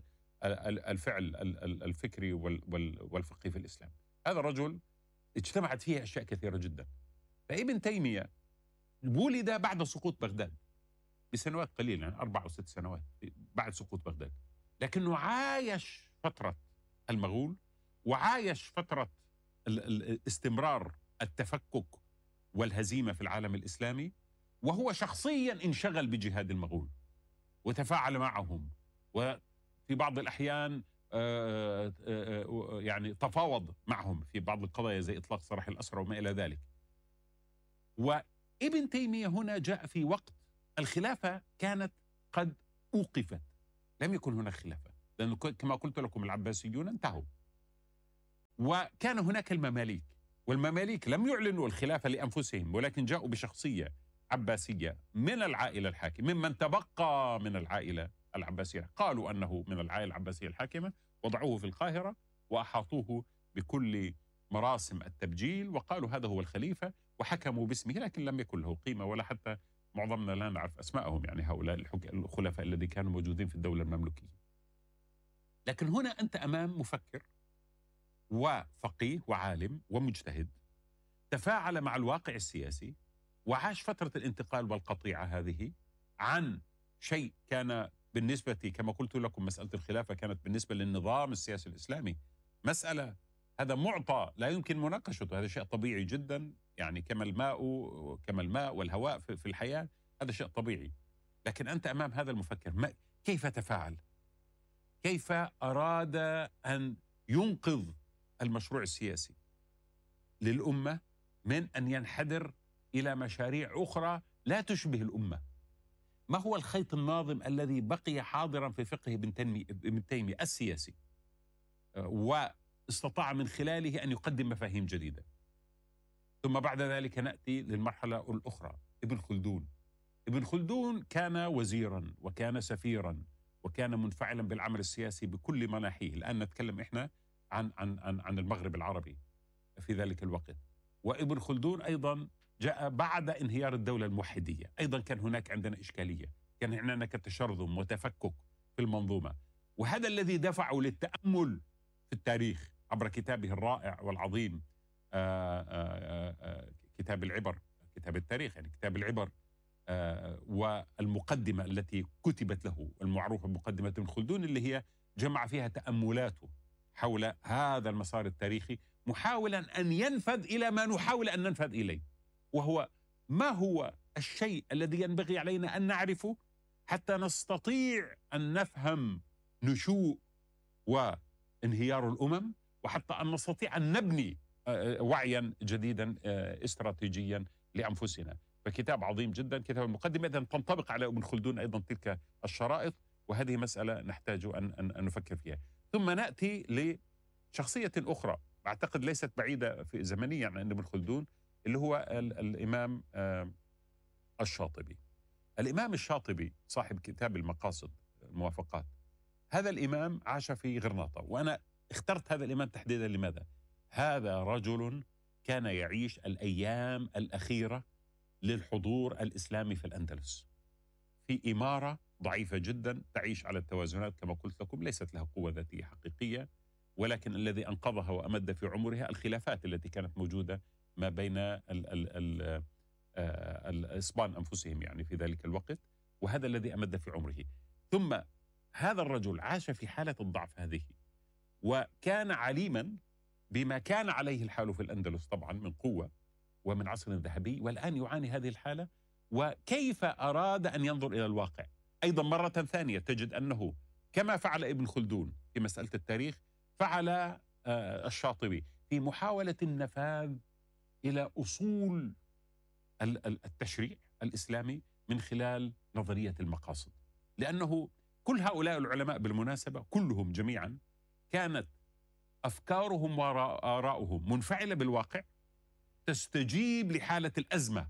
الفعل الفكري والفقهي في الإسلام. هذا الرجل اجتمعت فيه أشياء كثيرة جدا. فابن تيمية ولد بعد سقوط بغداد بسنوات قليلة، يعني أربع أو ست سنوات بعد سقوط بغداد، لكنه عايش فترة المغول وعايش فترة استمرار التفكك والهزيمة في العالم الإسلامي، وهو شخصيا انشغل بجهاد المغول وتفاعل معهم، وفي بعض الأحيان يعني تفاوض معهم في بعض القضايا زي إطلاق سراح الأسرى وما إلى ذلك. ابن تيمية هنا جاء في وقت الخلافة كانت قد أوقفت، لم يكن هناك خلافة، لأنه كما قلت لكم العباسيون انتهوا، وكان هناك المماليك، والمماليك لم يعلنوا الخلافة لأنفسهم، ولكن جاءوا بشخصية عباسية من العائلة الحاكمة، ممن تبقى من العائلة العباسية، قالوا أنه من العائلة العباسية الحاكمة، وضعوه في القاهرة وأحاطوه بكل مراسم التبجيل، وقالوا هذا هو الخليفة، وحكموا باسمه، لكن لم يكن له قيمة، ولا حتى معظمنا لا نعرف أسماءهم، يعني هؤلاء الخلفاء الذين كانوا موجودين في الدولة المملوكية. لكن هنا أنت أمام مفكر وفقيه وعالم ومجتهد تفاعل مع الواقع السياسي، وعاش فترة الانتقال والقطيعة هذه عن شيء كان بالنسبة كما قلت لكم، مسألة الخلافة كانت بالنسبة للنظام السياسي الإسلامي مسألة، هذا معطى لا يمكن مناقشته، هذا شيء طبيعي جدا، يعني كما الماء كما الماء والهواء في الحياة، هذا شيء طبيعي. لكن أنت أمام هذا المفكر، ما كيف تفاعل؟ كيف أراد أن ينقذ المشروع السياسي للأمة من أن ينحدر إلى مشاريع أخرى لا تشبه الأمة؟ ما هو الخيط الناظم الذي بقي حاضرا في فقه ابن تيمية السياسي، واستطاع من خلاله أن يقدم مفاهيم جديدة؟ ثم بعد ذلك نأتي للمرحلة الأخرى، ابن خلدون. ابن خلدون كان وزيرا وكان سفيرا وكان منفعلا بالعمل السياسي بكل مناحيه. الآن نتكلم إحنا عن عن عن عن المغرب العربي في ذلك الوقت. وابن خلدون أيضا جاء بعد انهيار الدولة الموحدية، أيضا كان هناك عندنا إشكالية، كان هناك تشرذم وتفكك في المنظومة، وهذا الذي دفعه للتأمل في التاريخ عبر كتابه الرائع والعظيم آآ آآ آآ كتاب العبر، كتاب التاريخ يعني كتاب العبر، والمقدمة التي كتبت له المعروفة بمقدمة ابن خلدون، اللي هي جمع فيها تأملاته حول هذا المسار التاريخي، محاولا أن ينفذ إلى ما نحاول أن ننفذ إليه، وهو ما هو الشيء الذي ينبغي علينا أن نعرفه حتى نستطيع أن نفهم نشوء وانهيار الأمم، وحتى أن نستطيع أن نبني وعيا جديدا استراتيجيا لأنفسنا. فكتاب عظيم جدا، كتاب المقدمة، إذن تنطبق على ابن خلدون أيضا تلك الشرائط، وهذه مسألة نحتاج أن, أن, أن نفكر فيها. ثم نأتي لشخصية أخرى أعتقد ليست بعيدة في زمنيا عن ابن خلدون، اللي هو ال الإمام الشاطبي. الإمام الشاطبي صاحب كتاب المقاصد الموافقات، هذا الإمام عاش في غرناطة، وأنا اخترت هذا الإمام تحديدا لماذا؟ هذا رجل كان يعيش الأيام الأخيرة للحضور الإسلامي في الأندلس، في إمارة ضعيفة جدا تعيش على التوازنات كما قلت لكم، ليست لها قوة ذاتية حقيقية، ولكن الذي أنقذها وأمد في عمرها الخلافات التي كانت موجودة ما بين ال ال ال الإسبان أنفسهم يعني في ذلك الوقت، وهذا الذي أمد في عمره. ثم هذا الرجل عاش في حالة الضعف هذه، وكان عليما بما كان عليه الحال في الأندلس طبعا من قوة ومن عصر ذهبي، والآن يعاني هذه الحالة، وكيف أراد أن ينظر إلى الواقع. أيضا مرة ثانية تجد أنه كما فعل ابن خلدون في مسألة التاريخ، فعل الشاطبي في محاولة النفاذ إلى أصول التشريع الإسلامي من خلال نظرية المقاصد، لأنه كل هؤلاء العلماء بالمناسبة كلهم جميعا كانت أفكارهم وآراؤهم منفعلة بالواقع، تستجيب لحالة الأزمة،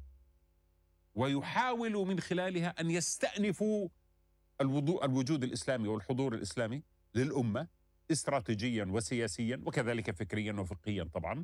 ويحاولوا من خلالها أن يستأنفوا الوجود الإسلامي والحضور الإسلامي للأمة استراتيجيا وسياسيا وكذلك فكريا وفقهيا طبعا،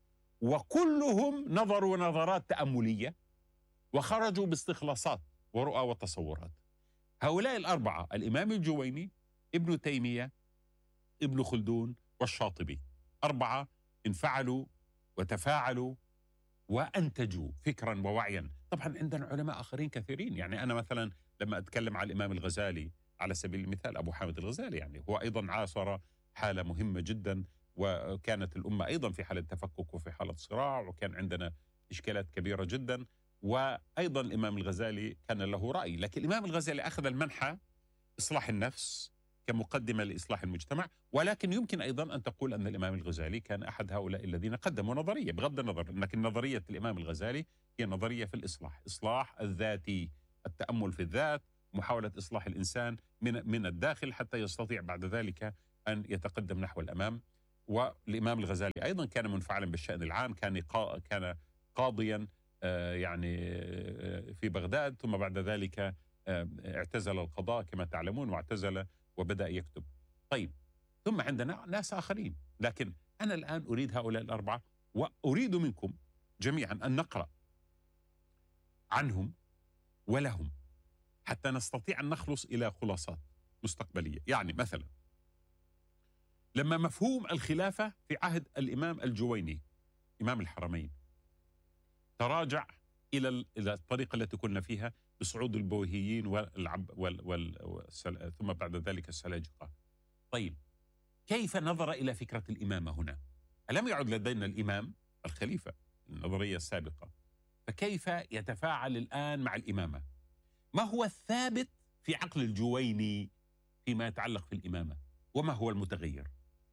وكلهم نظروا نظرات تأملية وخرجوا باستخلاصات ورؤى وتصورات. هؤلاء الأربعة، الإمام الجويني، ابن تيمية، ابن خلدون، والشاطبي، أربعة انفعلوا وتفاعلوا وأنتجوا فكرا ووعيا. طبعا عندنا علماء آخرين كثيرين، يعني أنا مثلا لما أتكلم عن الإمام الغزالي على سبيل المثال، أبو حامد الغزالي، يعني هو أيضا عاصر حالة مهمة جدا، وكانت الأمة أيضا في حالة تفكك وفي حالة صراع، وكان عندنا إشكالات كبيرة جدا، وأيضا الإمام الغزالي كان له رأي، لكن الإمام الغزالي أخذ المنحى إصلاح النفس كمقدمة لإصلاح المجتمع، ولكن يمكن أيضا أن تقول أن الإمام الغزالي كان أحد هؤلاء الذين قدموا نظرية، بغض النظر لكن نظرية الإمام الغزالي هي نظرية في الإصلاح، إصلاح الذاتي، التأمل في الذات، محاولة إصلاح الإنسان من من الداخل حتى يستطيع بعد ذلك أن يتقدم نحو الأمام. والإمام الغزالي أيضا كان منفعلا بالشأن العام، كان كان قاضيا يعني في بغداد، ثم بعد ذلك اعتزل القضاء كما تعلمون واعتزل وبدأ يكتب. طيب، ثم عندنا ناس آخرين، لكن أنا الآن أريد هؤلاء الأربعة وأريد منكم جميعا أن نقرأ عنهم ولهم حتى نستطيع أن نخلص إلى خلاصات مستقبلية. يعني مثلا لما مفهوم الخلافة في عهد الإمام الجويني إمام الحرمين تراجع إلى إلى الطريقة التي كنا فيها بصعود البويهيين والعب وال وال ثم بعد ذلك السلاجقة. طيب، كيف نظر إلى فكرة الإمامة هنا؟ ألم يعد لدينا الإمام الخليفة النظرية السابقة، فكيف يتفاعل الآن مع الإمامة؟ ما هو الثابت في عقل الجويني فيما يتعلق في الإمامة؟ وما هو المتغير؟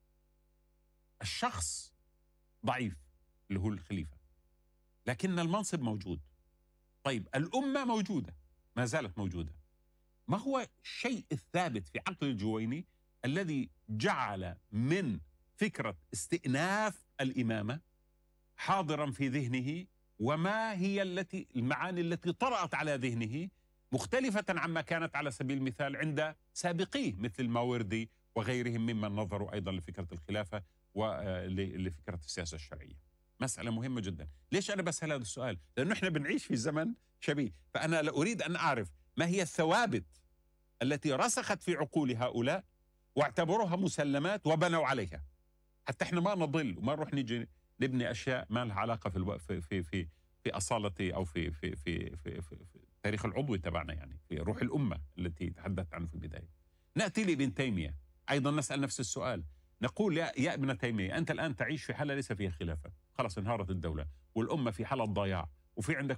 الشخص ضعيف اللي هو الخليفة، لكن المنصب موجود. طيب، الأمة موجودة، ما زالت موجودة. ما هو الشيء الثابت في عقل الجويني الذي جعل من فكرة استئناف الإمامة حاضرا في ذهنه، وما هي التي المعاني التي طرأت على ذهنه مختلفة عما كانت على سبيل المثال عند سابقيه مثل الماوردي وغيرهم ممن نظروا أيضا لفكرة الخلافة ولفكرة السياسة الشرعية؟ مسألة مهمة جدا. ليش أنا بسأل هذا السؤال؟ لأنه إحنا بنعيش في زمن شبيه، فأنا أريد أن أعرف ما هي الثوابت التي رسخت في عقول هؤلاء واعتبروها مسلمات وبنوا عليها، حتى إحنا ما نضل وما نروح نيجي نبني أشياء ما لها علاقة في الو... في في في في أصالة أو في في في في, في, في التاريخ العضوي تبعنا، يعني في روح الأمة التي تحدثت عنه في البداية. نأتي لابن تيمية أيضا نسأل نفس السؤال، نقول يا, يا ابن تيمية، أنت الآن تعيش في حالة ليس فيها خلافة، خلاص انهارت الدولة والأمة في حالة ضياع، وفي عندك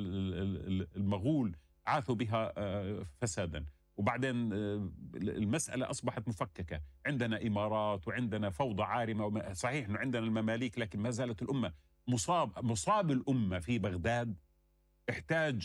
المغول عاثوا بها فسادا، وبعدين المسألة أصبحت مفككة، عندنا إمارات وعندنا فوضى عارمة. صحيح أنه عندنا المماليك، لكن ما زالت الأمة مصاب مصاب الأمة في بغداد احتاج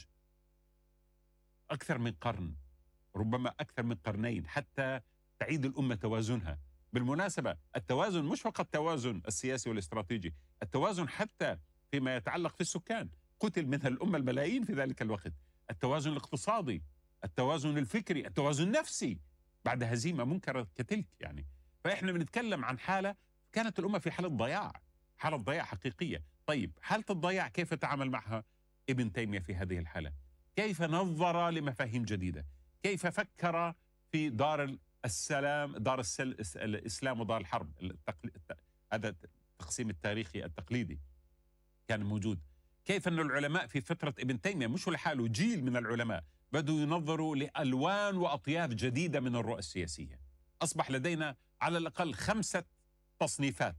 أكثر من قرن، ربما أكثر من قرنين حتى تعيد الأمة توازنها. بالمناسبة التوازن مش فقط التوازن السياسي والاستراتيجي، التوازن حتى فيما يتعلق في السكان، قتل منها الأمة الملايين في ذلك الوقت، التوازن الاقتصادي، التوازن الفكري، التوازن النفسي بعد هزيمة منكرة كتلك يعني. فإحنا بنتكلم عن حالة كانت الأمة في حالة ضياع، حالة ضياع حقيقية. طيب، حالة الضياع كيف تعامل معها ابن تيمية في هذه الحالة؟ كيف نظر لمفاهيم جديدة؟ كيف فكر في دار السلام، دار السل... الإسلام ودار الحرب؟ التقل... هذا التقسيم التاريخي التقليدي كان موجود. كيف أن العلماء في فترة ابن تيمية مش لحاله، جيل من العلماء بدوا ينظروا لألوان وأطياف جديدة من الرؤى السياسية. أصبح لدينا على الأقل خمسة تصنيفات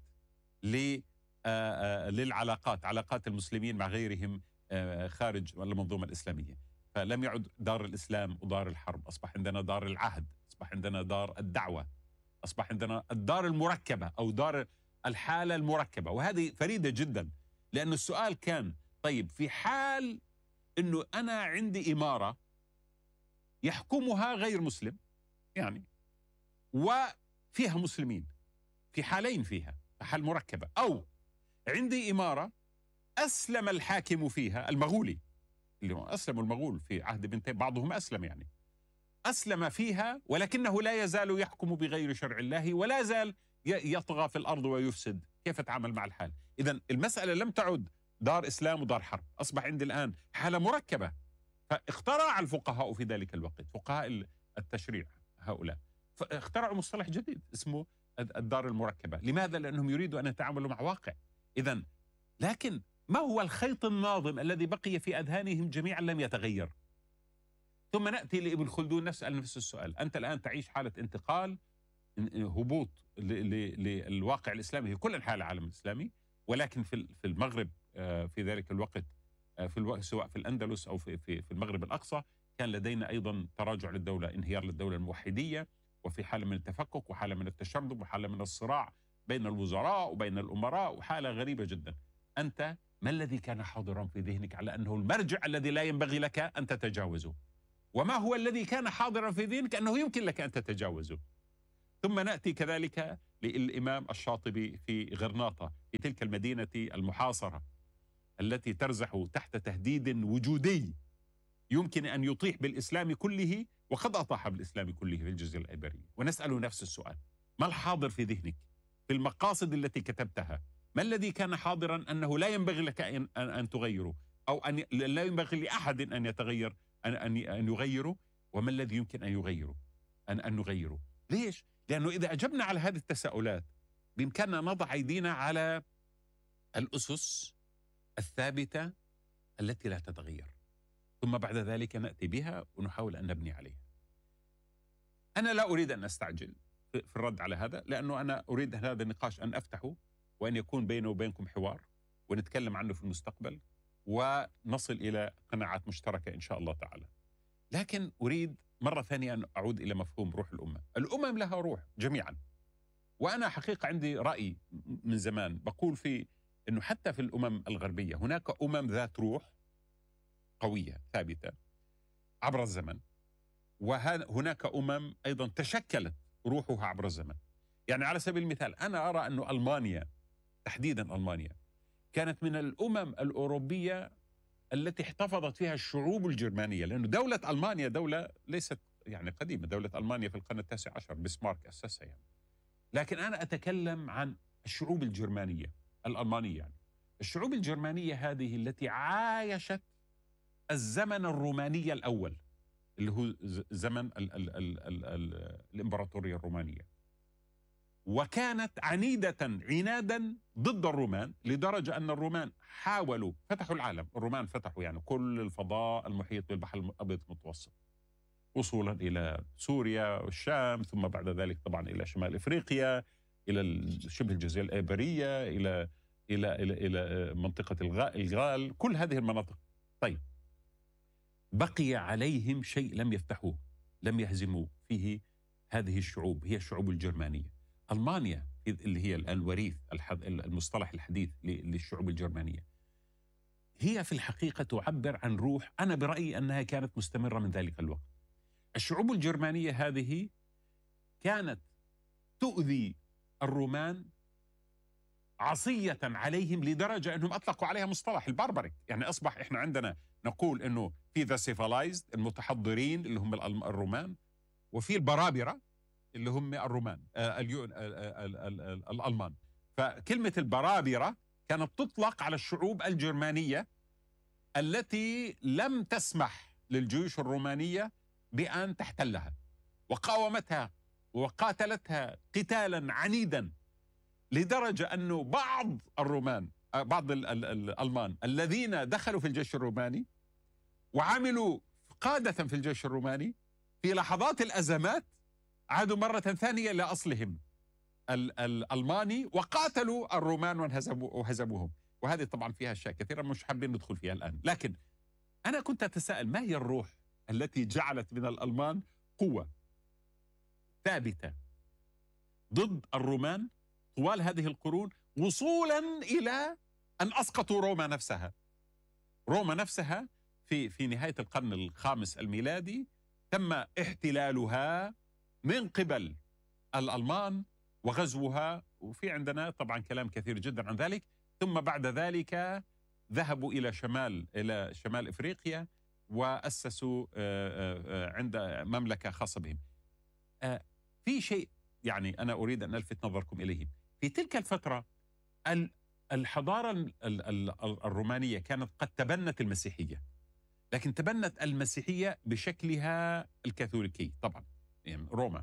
للعلاقات، علاقات المسلمين مع غيرهم خارج المنظومة الإسلامية. فلم يعد دار الإسلام ودار الحرب، أصبح عندنا دار العهد، أصبح عندنا دار الدعوة، أصبح عندنا الدار المركبة أو دار الحالة المركبة. وهذه فريدة جدا، لأن السؤال كان طيب في حال أنه أنا عندي إمارة يحكمها غير مسلم يعني وفيها مسلمين، في حالين فيها حال مركبة، أو عندي إمارة أسلم الحاكم فيها المغولي، اللي هو أسلم المغول في عهد ابن تيمية، بعضهم أسلم يعني أسلم فيها، ولكنه لا يزال يحكم بغير شرع الله ولا زال يطغى في الأرض ويفسد. كيف أتعامل مع الحال؟ إذن المسألة لم تعد دار إسلام ودار حرب، أصبح عندي الآن حالة مركبة. فاخترع الفقهاء في ذلك الوقت، فقهاء التشريع هؤلاء، فاخترعوا مصطلح جديد اسمه الدار المركبة. لماذا؟ لأنهم يريدوا أن يتعاملوا مع واقع. إذن لكن ما هو الخيط الناظم الذي بقي في أذهانهم جميعا لم يتغير؟ ثم نأتي لابن خلدون نسأل نفس السؤال. أنت الآن تعيش حالة انتقال، هبوط للواقع الإسلامي في كل أنحاء العالم الإسلامي، ولكن في المغرب في ذلك الوقت، في الوقت سواء في الأندلس أو في في في المغرب الأقصى، كان لدينا أيضا تراجع للدولة، انهيار للدولة الموحدية، وفي حالة من التفكك وحالة من التشرذم وحالة من الصراع بين الوزراء وبين الأمراء وحالة غريبة جدا. أنت ما الذي كان حاضرا في ذهنك على أنه المرجع الذي لا ينبغي لك أن تتجاوزه؟ وما هو الذي كان حاضرا في ذهنك أنه يمكن لك أن تتجاوزه؟ ثم نأتي كذلك للإمام الشاطبي في غرناطة، في تلك المدينة المحاصرة التي ترزح تحت تهديد وجودي يمكن أن يطيح بالإسلام كله، وقد أطاح بالإسلام كله في الجزيرة الإيبيرية. ونسأل نفس السؤال: ما الحاضر في ذهنك في المقاصد التي كتبتها؟ ما الذي كان حاضرا أنه لا ينبغي لك أن, أن تغيره، أو أن لا ينبغي لأحد أن يتغير أن, أن, أن يغيره؟ وما الذي يمكن أن يغيره أن, أن نغيره؟ ليش؟ لأنه إذا أجبنا على هذه التساؤلات بإمكاننا نضع أيدينا على الأسس الثابتة التي لا تتغير، ثم بعد ذلك نأتي بها ونحاول أن نبني عليها. أنا لا أريد أن أستعجل في الرد على هذا، لأنه أنا أريد هذا النقاش أن أفتحه وأن يكون بيني وبينكم حوار ونتكلم عنه في المستقبل ونصل إلى قناعات مشتركة إن شاء الله تعالى. لكن أريد مرة ثانية أن أعود إلى مفهوم روح الأمة. الأمم لها روح جميعا، وأنا حقيقة عندي رأي من زمان بقول في أنه حتى في الأمم الغربية هناك أمم ذات روح قوية ثابتة عبر الزمن، وهناك أمم أيضا تشكلت روحها عبر الزمن. يعني على سبيل المثال أنا أرى أن ألمانيا تحديدا ألمانيا كانت من الأمم الأوروبية التي احتفظت فيها الشعوب الجرمانية، لأنه دولة ألمانيا دولة ليست يعني قديمة، دولة ألمانيا في القرن التاسع عشر بسمارك أسسها يعني. لكن أنا أتكلم عن الشعوب الجرمانية الألمانية، يعني الشعوب الجرمانية هذه التي عايشت الزمن الروماني الأول اللي هو زمن ال ال ال ال ال الإمبراطورية الرومانية، وكانت عنيدة عنادا ضد الرومان، لدرجة أن الرومان حاولوا فتحوا العالم. الرومان فتحوا يعني كل الفضاء المحيط بالبحر الأبيض المتوسط، وصولا إلى سوريا والشام، ثم بعد ذلك طبعا إلى شمال إفريقيا، إلى شبه الجزيرة الإيبيرية، إلى إلى إلى إلى منطقة الغال، كل هذه المناطق. طيب، بقي عليهم شيء لم يفتحوه، لم يهزموا فيه هذه الشعوب، هي الشعوب الجرمانية. ألمانيا اللي هي الآن وريث المصطلح الحديث للشعوب الجرمانية، هي في الحقيقة تعبر عن روح أنا برأيي أنها كانت مستمرة من ذلك الوقت. الشعوب الجرمانية هذه كانت تؤذي الرومان عصية عليهم، لدرجة أنهم أطلقوا عليها مصطلح الباربريك. يعني أصبح إحنا عندنا نقول أنه في ذا سيفالايزد المتحضرين اللي هم الرومان، وفي البرابرة اللي هم الرومان آه الألمان. فكلمة البرابرة كانت تطلق على الشعوب الجرمانية التي لم تسمح للجيوش الرومانية بأن تحتلها، وقاومتها وقاتلتها قتالا عنيدا، لدرجة أنه بعض الرومان بعض الألمان الذين دخلوا في الجيش الروماني وعملوا قادة في الجيش الروماني في لحظات الأزمات عادوا مرة ثانية إلى أصلهم الألماني وقاتلوا الرومان وهزموهم. وهذه طبعا فيها أشياء كثيرة مش حابين ندخل فيها الآن. لكن أنا كنت أتساءل ما هي الروح التي جعلت من الألمان قوة ثابتة ضد الرومان طوال هذه القرون، وصولا إلى أن أسقطوا روما نفسها. روما نفسها في في نهاية القرن الخامس الميلادي تم احتلالها من قبل الألمان وغزوها، وفي عندنا طبعا كلام كثير جدا عن ذلك. ثم بعد ذلك ذهبوا إلى شمال إلى شمال إفريقيا وأسسوا عند مملكة خاصة بهم. في شيء يعني أنا أريد أن ألفت نظركم إليه. في تلك الفترة الحضارة الرومانية كانت قد تبنت المسيحية، لكن تبنت المسيحية بشكلها الكاثوليكي طبعا، يعني روما.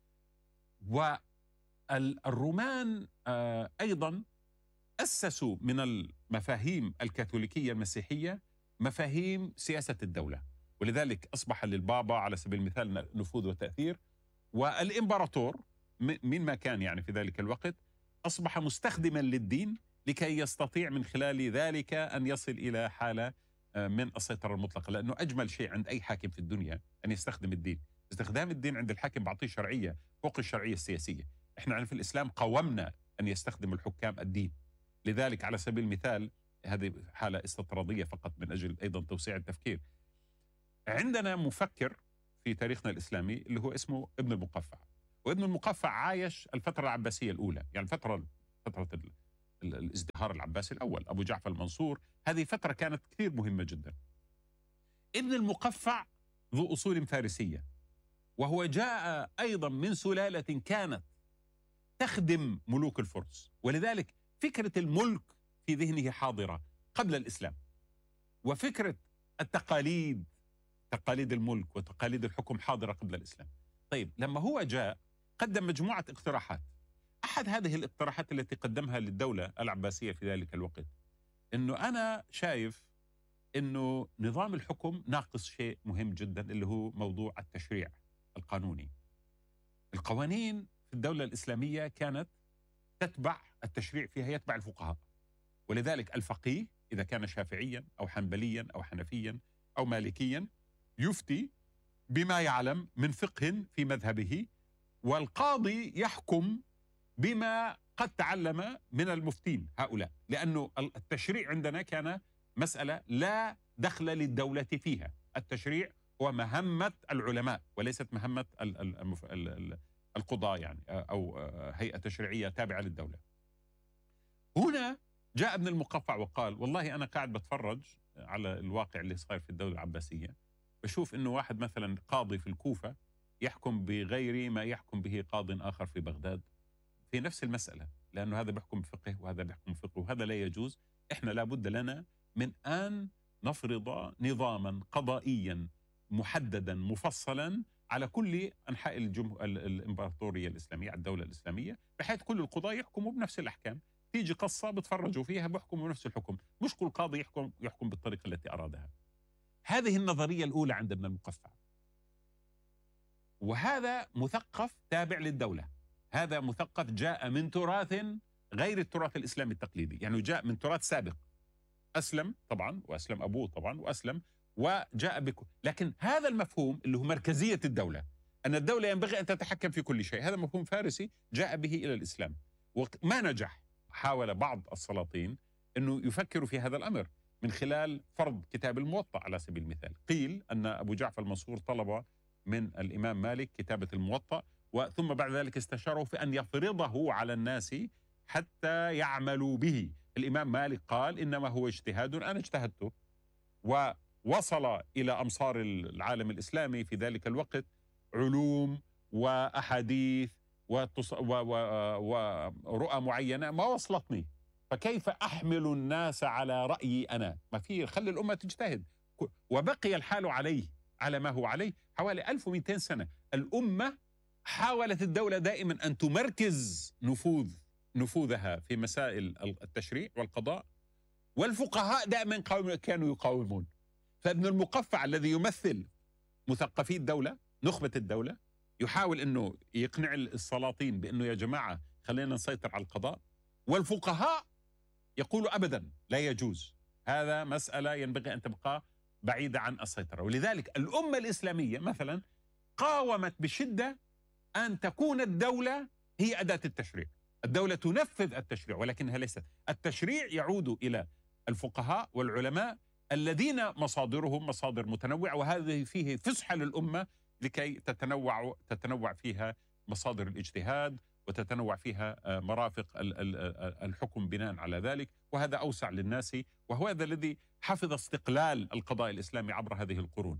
والرومان أيضا أسسوا من المفاهيم الكاثوليكية المسيحية مفاهيم سياسة الدولة، ولذلك أصبح للبابا على سبيل المثال نفوذ وتأثير، والإمبراطور من ما كان يعني في ذلك الوقت أصبح مستخدما للدين لكي يستطيع من خلال ذلك أن يصل إلى حالة من السيطرة المطلقة. لأنه أجمل شيء عند أي حاكم في الدنيا أن يستخدم الدين. استخدام الدين عند الحاكم بعطيه شرعية فوق الشرعية السياسية. إحنا في الإسلام قومنا أن يستخدم الحكام الدين. لذلك على سبيل المثال، هذه حالة استطرادية فقط من أجل أيضا توسيع التفكير، عندنا مفكر في تاريخنا الإسلامي اللي هو اسمه ابن المقفع. وابن المقفع عايش الفترة العباسية الأولى، يعني فترة فترة الازدهار العباسي الأول، أبو جعفر المنصور. هذه فترة كانت كثير مهمة جدا. ابن المقفع ذو أصول فارسية، وهو جاء أيضا من سلالة كانت تخدم ملوك الفرس، ولذلك فكرة الملك في ذهنه حاضرة قبل الإسلام، وفكرة التقاليد، تقاليد الملك وتقاليد الحكم حاضرة قبل الإسلام. طيب لما هو جاء قدم مجموعة اقتراحات. أحد هذه الاقتراحات التي قدمها للدولة العباسية في ذلك الوقت أنه أنا شايف أنه نظام الحكم ناقص شيء مهم جدا، اللي هو موضوع التشريع القانوني. القوانين في الدولة الإسلامية كانت تتبع التشريع فيها، يتبع الفقهاء، ولذلك الفقيه إذا كان شافعيا أو حنبليا أو حنفيا أو مالكيا يفتي بما يعلم من فقه في مذهبه، والقاضي يحكم بما قد تعلم من المفتين هؤلاء، لأنه التشريع عندنا كان مسألة لا دخل للدولة فيها. التشريع هو مهمة العلماء وليست مهمة القضاء يعني، أو هيئة تشريعية تابعة للدولة. هنا جاء ابن المقفع وقال والله أنا قاعد بتفرج على الواقع اللي صار في الدولة العباسية، بشوف إنه واحد مثلا قاضي في الكوفة يحكم بغير ما يحكم به قاض آخر في بغداد في نفس المسألة، لأنه هذا بيحكم بفقه وهذا بيحكم بفقه، وهذا لا يجوز. إحنا لابد لنا من أن نفرض نظاما قضائيا محددا مفصلا على كل أنحاء الجمه... الإمبراطورية الإسلامية، الدولة الإسلامية، بحيث كل القضاة يحكموا بنفس الأحكام. تيجي قصة بتفرجوا فيها بيحكموا نفس الحكم، مش كل قاضي يحكم يحكم بالطريقة التي أرادها. هذه النظرية الأولى عند ابن المقفع، وهذا مثقف تابع للدولة. هذا مثقف جاء من تراث غير التراث الإسلامي التقليدي، يعني جاء من تراث سابق، أسلم طبعا وأسلم أبوه طبعا وأسلم وجاء بكم. لكن هذا المفهوم اللي هو مركزية الدولة، أن الدولة ينبغي أن تتحكم في كل شيء، هذا مفهوم فارسي جاء به إلى الإسلام وما نجح. حاول بعض السلاطين أنه يفكروا في هذا الأمر من خلال فرض كتاب الموطأ على سبيل المثال. قيل أن أبو جعفر المنصور طلب من الإمام مالك كتابة الموطأ، وثم بعد ذلك استشاره في أن يفرضه على الناس حتى يعملوا به. الإمام مالك قال إنما هو اجتهاد، أنا اجتهدته. ووصل إلى أمصار العالم الإسلامي في ذلك الوقت علوم وأحاديث ورؤى معينة ما وصلتني، فكيف أحمل الناس على رأيي أنا؟ ما في، خلي الأمة تجتهد. وبقي الحال عليه على ما هو عليه حوالي ألف ومئتين سنة. الأمة حاولت الدولة دائما أن تمركز نفوذ نفوذها في مسائل التشريع والقضاء، والفقهاء دائما كانوا يقاومون. فابن المقفع الذي يمثل مثقفي الدولة، نخبة الدولة، يحاول أنه يقنع السلاطين بأنه يا جماعة خلينا نسيطر على القضاء، والفقهاء يقولوا أبدا لا يجوز، هذا مسألة ينبغي أن تبقى بعيدة عن السيطرة. ولذلك الأمة الإسلامية مثلا قاومت بشدة أن تكون الدولة هي أداة التشريع. الدولة تنفذ التشريع ولكنها ليست. التشريع يعود إلى الفقهاء والعلماء الذين مصادرهم مصادر متنوعة، وهذه فيه فسحة للأمة لكي تتنوع تتنوع فيها مصادر الاجتهاد وتتنوع فيها مرافق الحكم بناء على ذلك، وهذا أوسع للناس، وهو هذا الذي حفظ استقلال القضاء الإسلامي عبر هذه القرون.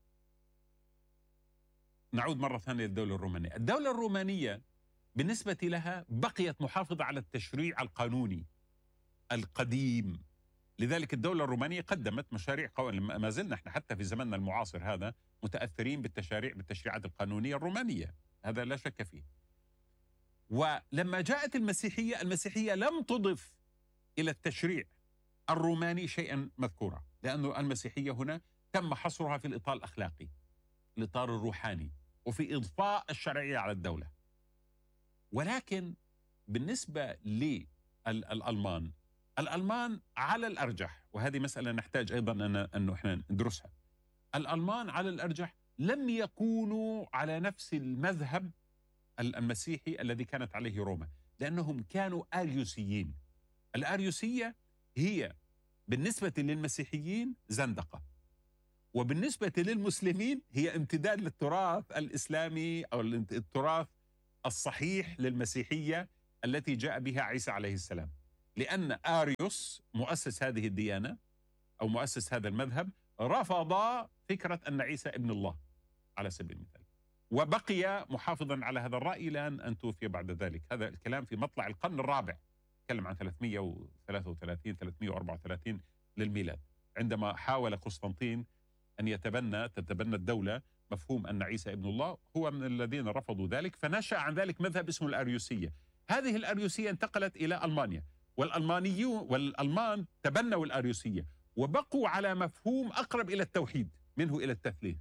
نعود مرة ثانية للدولة الرومانية. الدولة الرومانية بالنسبة لها بقيت محافظة على التشريع القانوني القديم. لذلك الدولة الرومانية قدمت مشاريع قوانين، ما زلنا احنا حتى في زمننا المعاصر هذا متأثرين بالتشاريع بالتشريعات القانونية الرومانية، هذا لا شك فيه. ولما جاءت المسيحية، المسيحية لم تضف إلى التشريع الروماني شيئا مذكورا، لأن المسيحية هنا تم حصرها في الإطار الأخلاقي، الإطار الروحاني، وفي إضفاء الشرعية على الدولة. ولكن بالنسبة للألمان، الألمان على الأرجح، وهذه مسألة نحتاج أيضا أن أنه إحنا ندرسها، الألمان على الأرجح لم يكونوا على نفس المذهب المسيحي الذي كانت عليه روما، لأنهم كانوا آريوسيين. الآريوسية هي بالنسبة للمسيحيين زندقة، وبالنسبة للمسلمين هي امتداد للتراث الإسلامي أو التراث الصحيح للمسيحية التي جاء بها عيسى عليه السلام. لأن آريوس مؤسس هذه الديانة أو مؤسس هذا المذهب رفض فكرة أن عيسى ابن الله على سبيل المثال، وبقي محافظا على هذا الرأي لأن أن توفي بعد ذلك. هذا الكلام في مطلع القرن الرابع، تكلم عن ثلاثمئة وثلاثة وثلاثين ثلاثمئة وأربعة وثلاثين للميلاد، عندما حاول قسطنطين أن يتبنى تتبنى الدولة مفهوم أن عيسى ابن الله. هو من الذين رفضوا ذلك، فنشأ عن ذلك مذهب اسمه الأريوسية. هذه الأريوسية انتقلت إلى ألمانيا، والألمانيون والألمان تبنوا الأريوسية وبقوا على مفهوم أقرب إلى التوحيد منه إلى التثليث.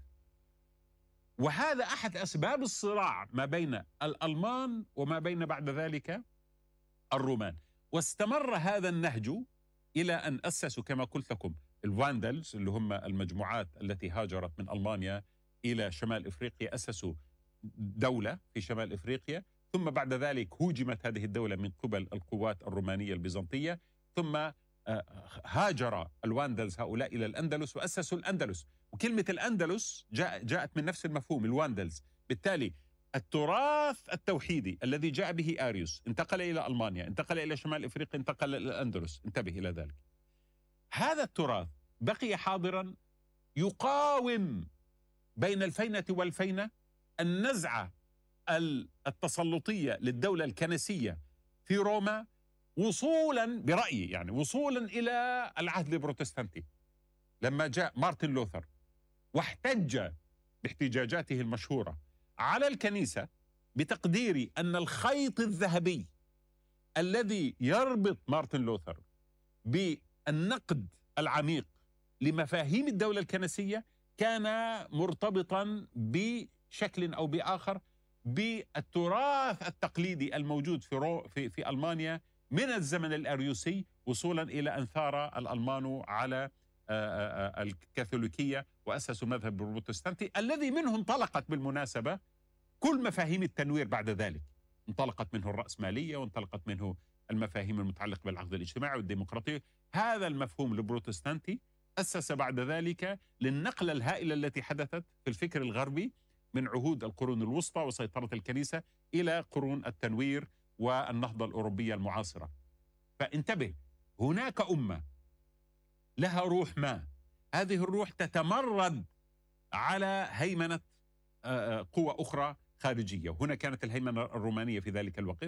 وهذا أحد أسباب الصراع ما بين الألمان وما بين بعد ذلك الرومان. واستمر هذا النهج إلى أن أسسوا كما قلت لكم الواندلز، اللي هم المجموعات التي هاجرت من ألمانيا إلى شمال إفريقيا، أسسوا دولة في شمال إفريقيا، ثم بعد ذلك هوجمت هذه الدولة من قبل القوات الرومانية البيزنطية، ثم هاجر الواندلز هؤلاء إلى الأندلس وأسسوا الأندلس. وكلمة الأندلس جاء جاءت من نفس المفهوم الواندلز. بالتالي التراث التوحيدي الذي جاء به آريوس انتقل إلى ألمانيا، انتقل إلى شمال إفريقيا، انتقل إلى الأندلس. انتبه إلى ذلك. هذا التراث بقي حاضرا يقاوم بين الفينة والفينة النزعة التسلطية للدولة الكنسية في روما، وصولا برأيي يعني وصولا إلى العهد البروتستانتي، لما جاء مارتن لوثر واحتج باحتجاجاته المشهورة على الكنيسة بتقديري أن الخيط الذهبي الذي يربط مارتن لوثر بالنقد العميق لمفاهيم الدولة الكنسية كان مرتبطا بشكل أو بآخر بالتراث التقليدي الموجود في رو في في ألمانيا من الزمن الأريوسي، وصولا إلى أن ثار الألمان على الكاثوليكية وأسسوا مذهب البروتستانتي الذي منه انطلقت بالمناسبة كل مفاهيم التنوير بعد ذلك. انطلقت منه الرأسمالية، وانطلقت منه المفاهيم المتعلقة بالعقد الاجتماعي والديمقراطية. هذا المفهوم البروتستانتي أسس بعد ذلك للنقلة الهائلة التي حدثت في الفكر الغربي من عهود القرون الوسطى وسيطرة الكنيسة إلى قرون التنوير والنهضة الأوروبية المعاصرة. فانتبه، هناك أمة لها روح ما، هذه الروح تتمرد على هيمنة قوة أخرى خارجية. هنا كانت الهيمنة الرومانية في ذلك الوقت،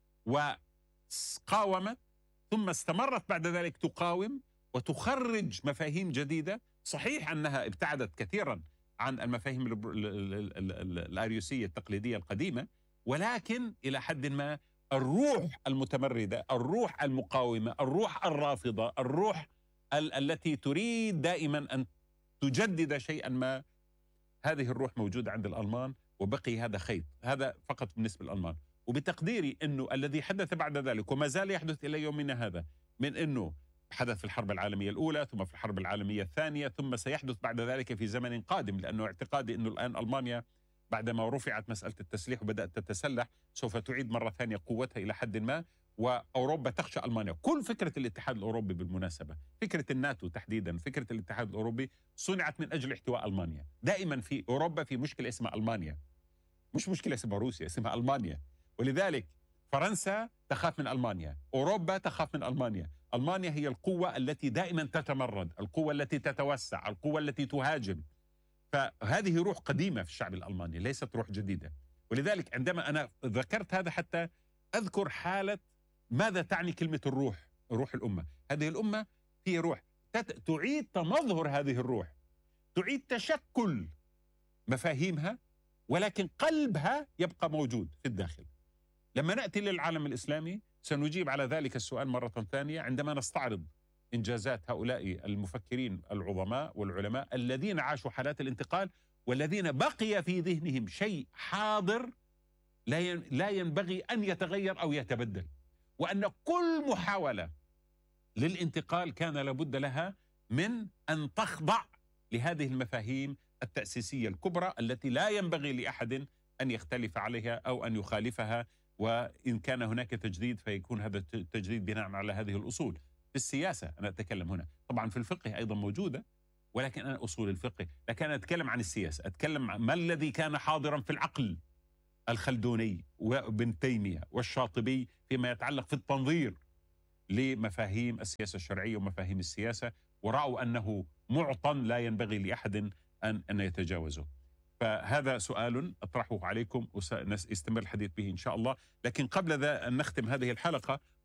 وقاومت ثم استمرت بعد ذلك تقاوم وتخرج مفاهيم جديدة. صحيح أنها ابتعدت كثيرا عن المفاهيم الأريوسية التقليدية القديمة، ولكن إلى حد ما الروح المتمردة، الروح المقاومة، الروح الرافضة، الروح ال التي تريد دائما أن تجدد شيئا ما، هذه الروح موجودة عند الألمان، وبقي هذا خيط. هذا فقط بالنسبة للألمان. وبتقديري أنه الذي حدث بعد ذلك وما زال يحدث إلى يومنا هذا، من أنه حدث في الحرب العالمية الأولى، ثم في الحرب العالمية الثانية، ثم سيحدث بعد ذلك في زمن قادم، لأنه اعتقادي أنه الآن ألمانيا بعدما رفعت مسألة التسليح وبدأت تتسلح سوف تعيد مرة ثانية قوتها إلى حد ما، وأوروبا تخشى ألمانيا. كل فكرة الاتحاد الأوروبي بالمناسبة، فكرة الناتو تحديدا، فكرة الاتحاد الأوروبي صنعت من أجل احتواء ألمانيا. دائما في أوروبا في مشكلة اسمها ألمانيا، مش مشكلة اسمها روسيا، اسمها ألمانيا. ولذلك فرنسا تخاف من ألمانيا، أوروبا تخاف من ألمانيا. ألمانيا هي القوة التي دائما تتمرد، القوة التي تتوسع، القوة التي تهاجم. فهذه روح قديمة في الشعب الألماني، ليست روح جديدة. ولذلك عندما أنا ذكرت هذا حتى أذكر حالة ماذا تعني كلمة الروح، روح الأمة. هذه الأمة هي روح تعيد تمظهر هذه الروح، تعيد تشكل مفاهيمها، ولكن قلبها يبقى موجود في الداخل. لما نأتي للعالم الإسلامي سنجيب على ذلك السؤال مرة ثانية عندما نستعرض إنجازات هؤلاء المفكرين العظماء والعلماء الذين عاشوا حالات الانتقال، والذين بقي في ذهنهم شيء حاضر لا ينبغي أن يتغير أو يتبدل، وأن كل محاولة للانتقال كان لابد لها من أن تخضع لهذه المفاهيم التأسيسية الكبرى التي لا ينبغي لأحد أن يختلف عليها أو أن يخالفها، وإن كان هناك تجديد فيكون هذا التجديد بناء على هذه الأصول. في السياسة أنا أتكلم هنا، طبعا في الفقه أيضا موجودة، ولكن أنا أصول الفقه، لكن أنا أتكلم عن السياسة، أتكلم عن ما الذي كان حاضرا في العقل الخلدوني وابن تيمية والشاطبي فيما يتعلق في التنظير لمفاهيم السياسة الشرعية ومفاهيم السياسة، ورأوا أنه معطى لا ينبغي لأحد أن أن يتجاوزه. فهذا سؤال أطرحه عليكم وسنستمر الحديث به إن شاء الله. لكن قبل ذا أن نختم هذه الحلقة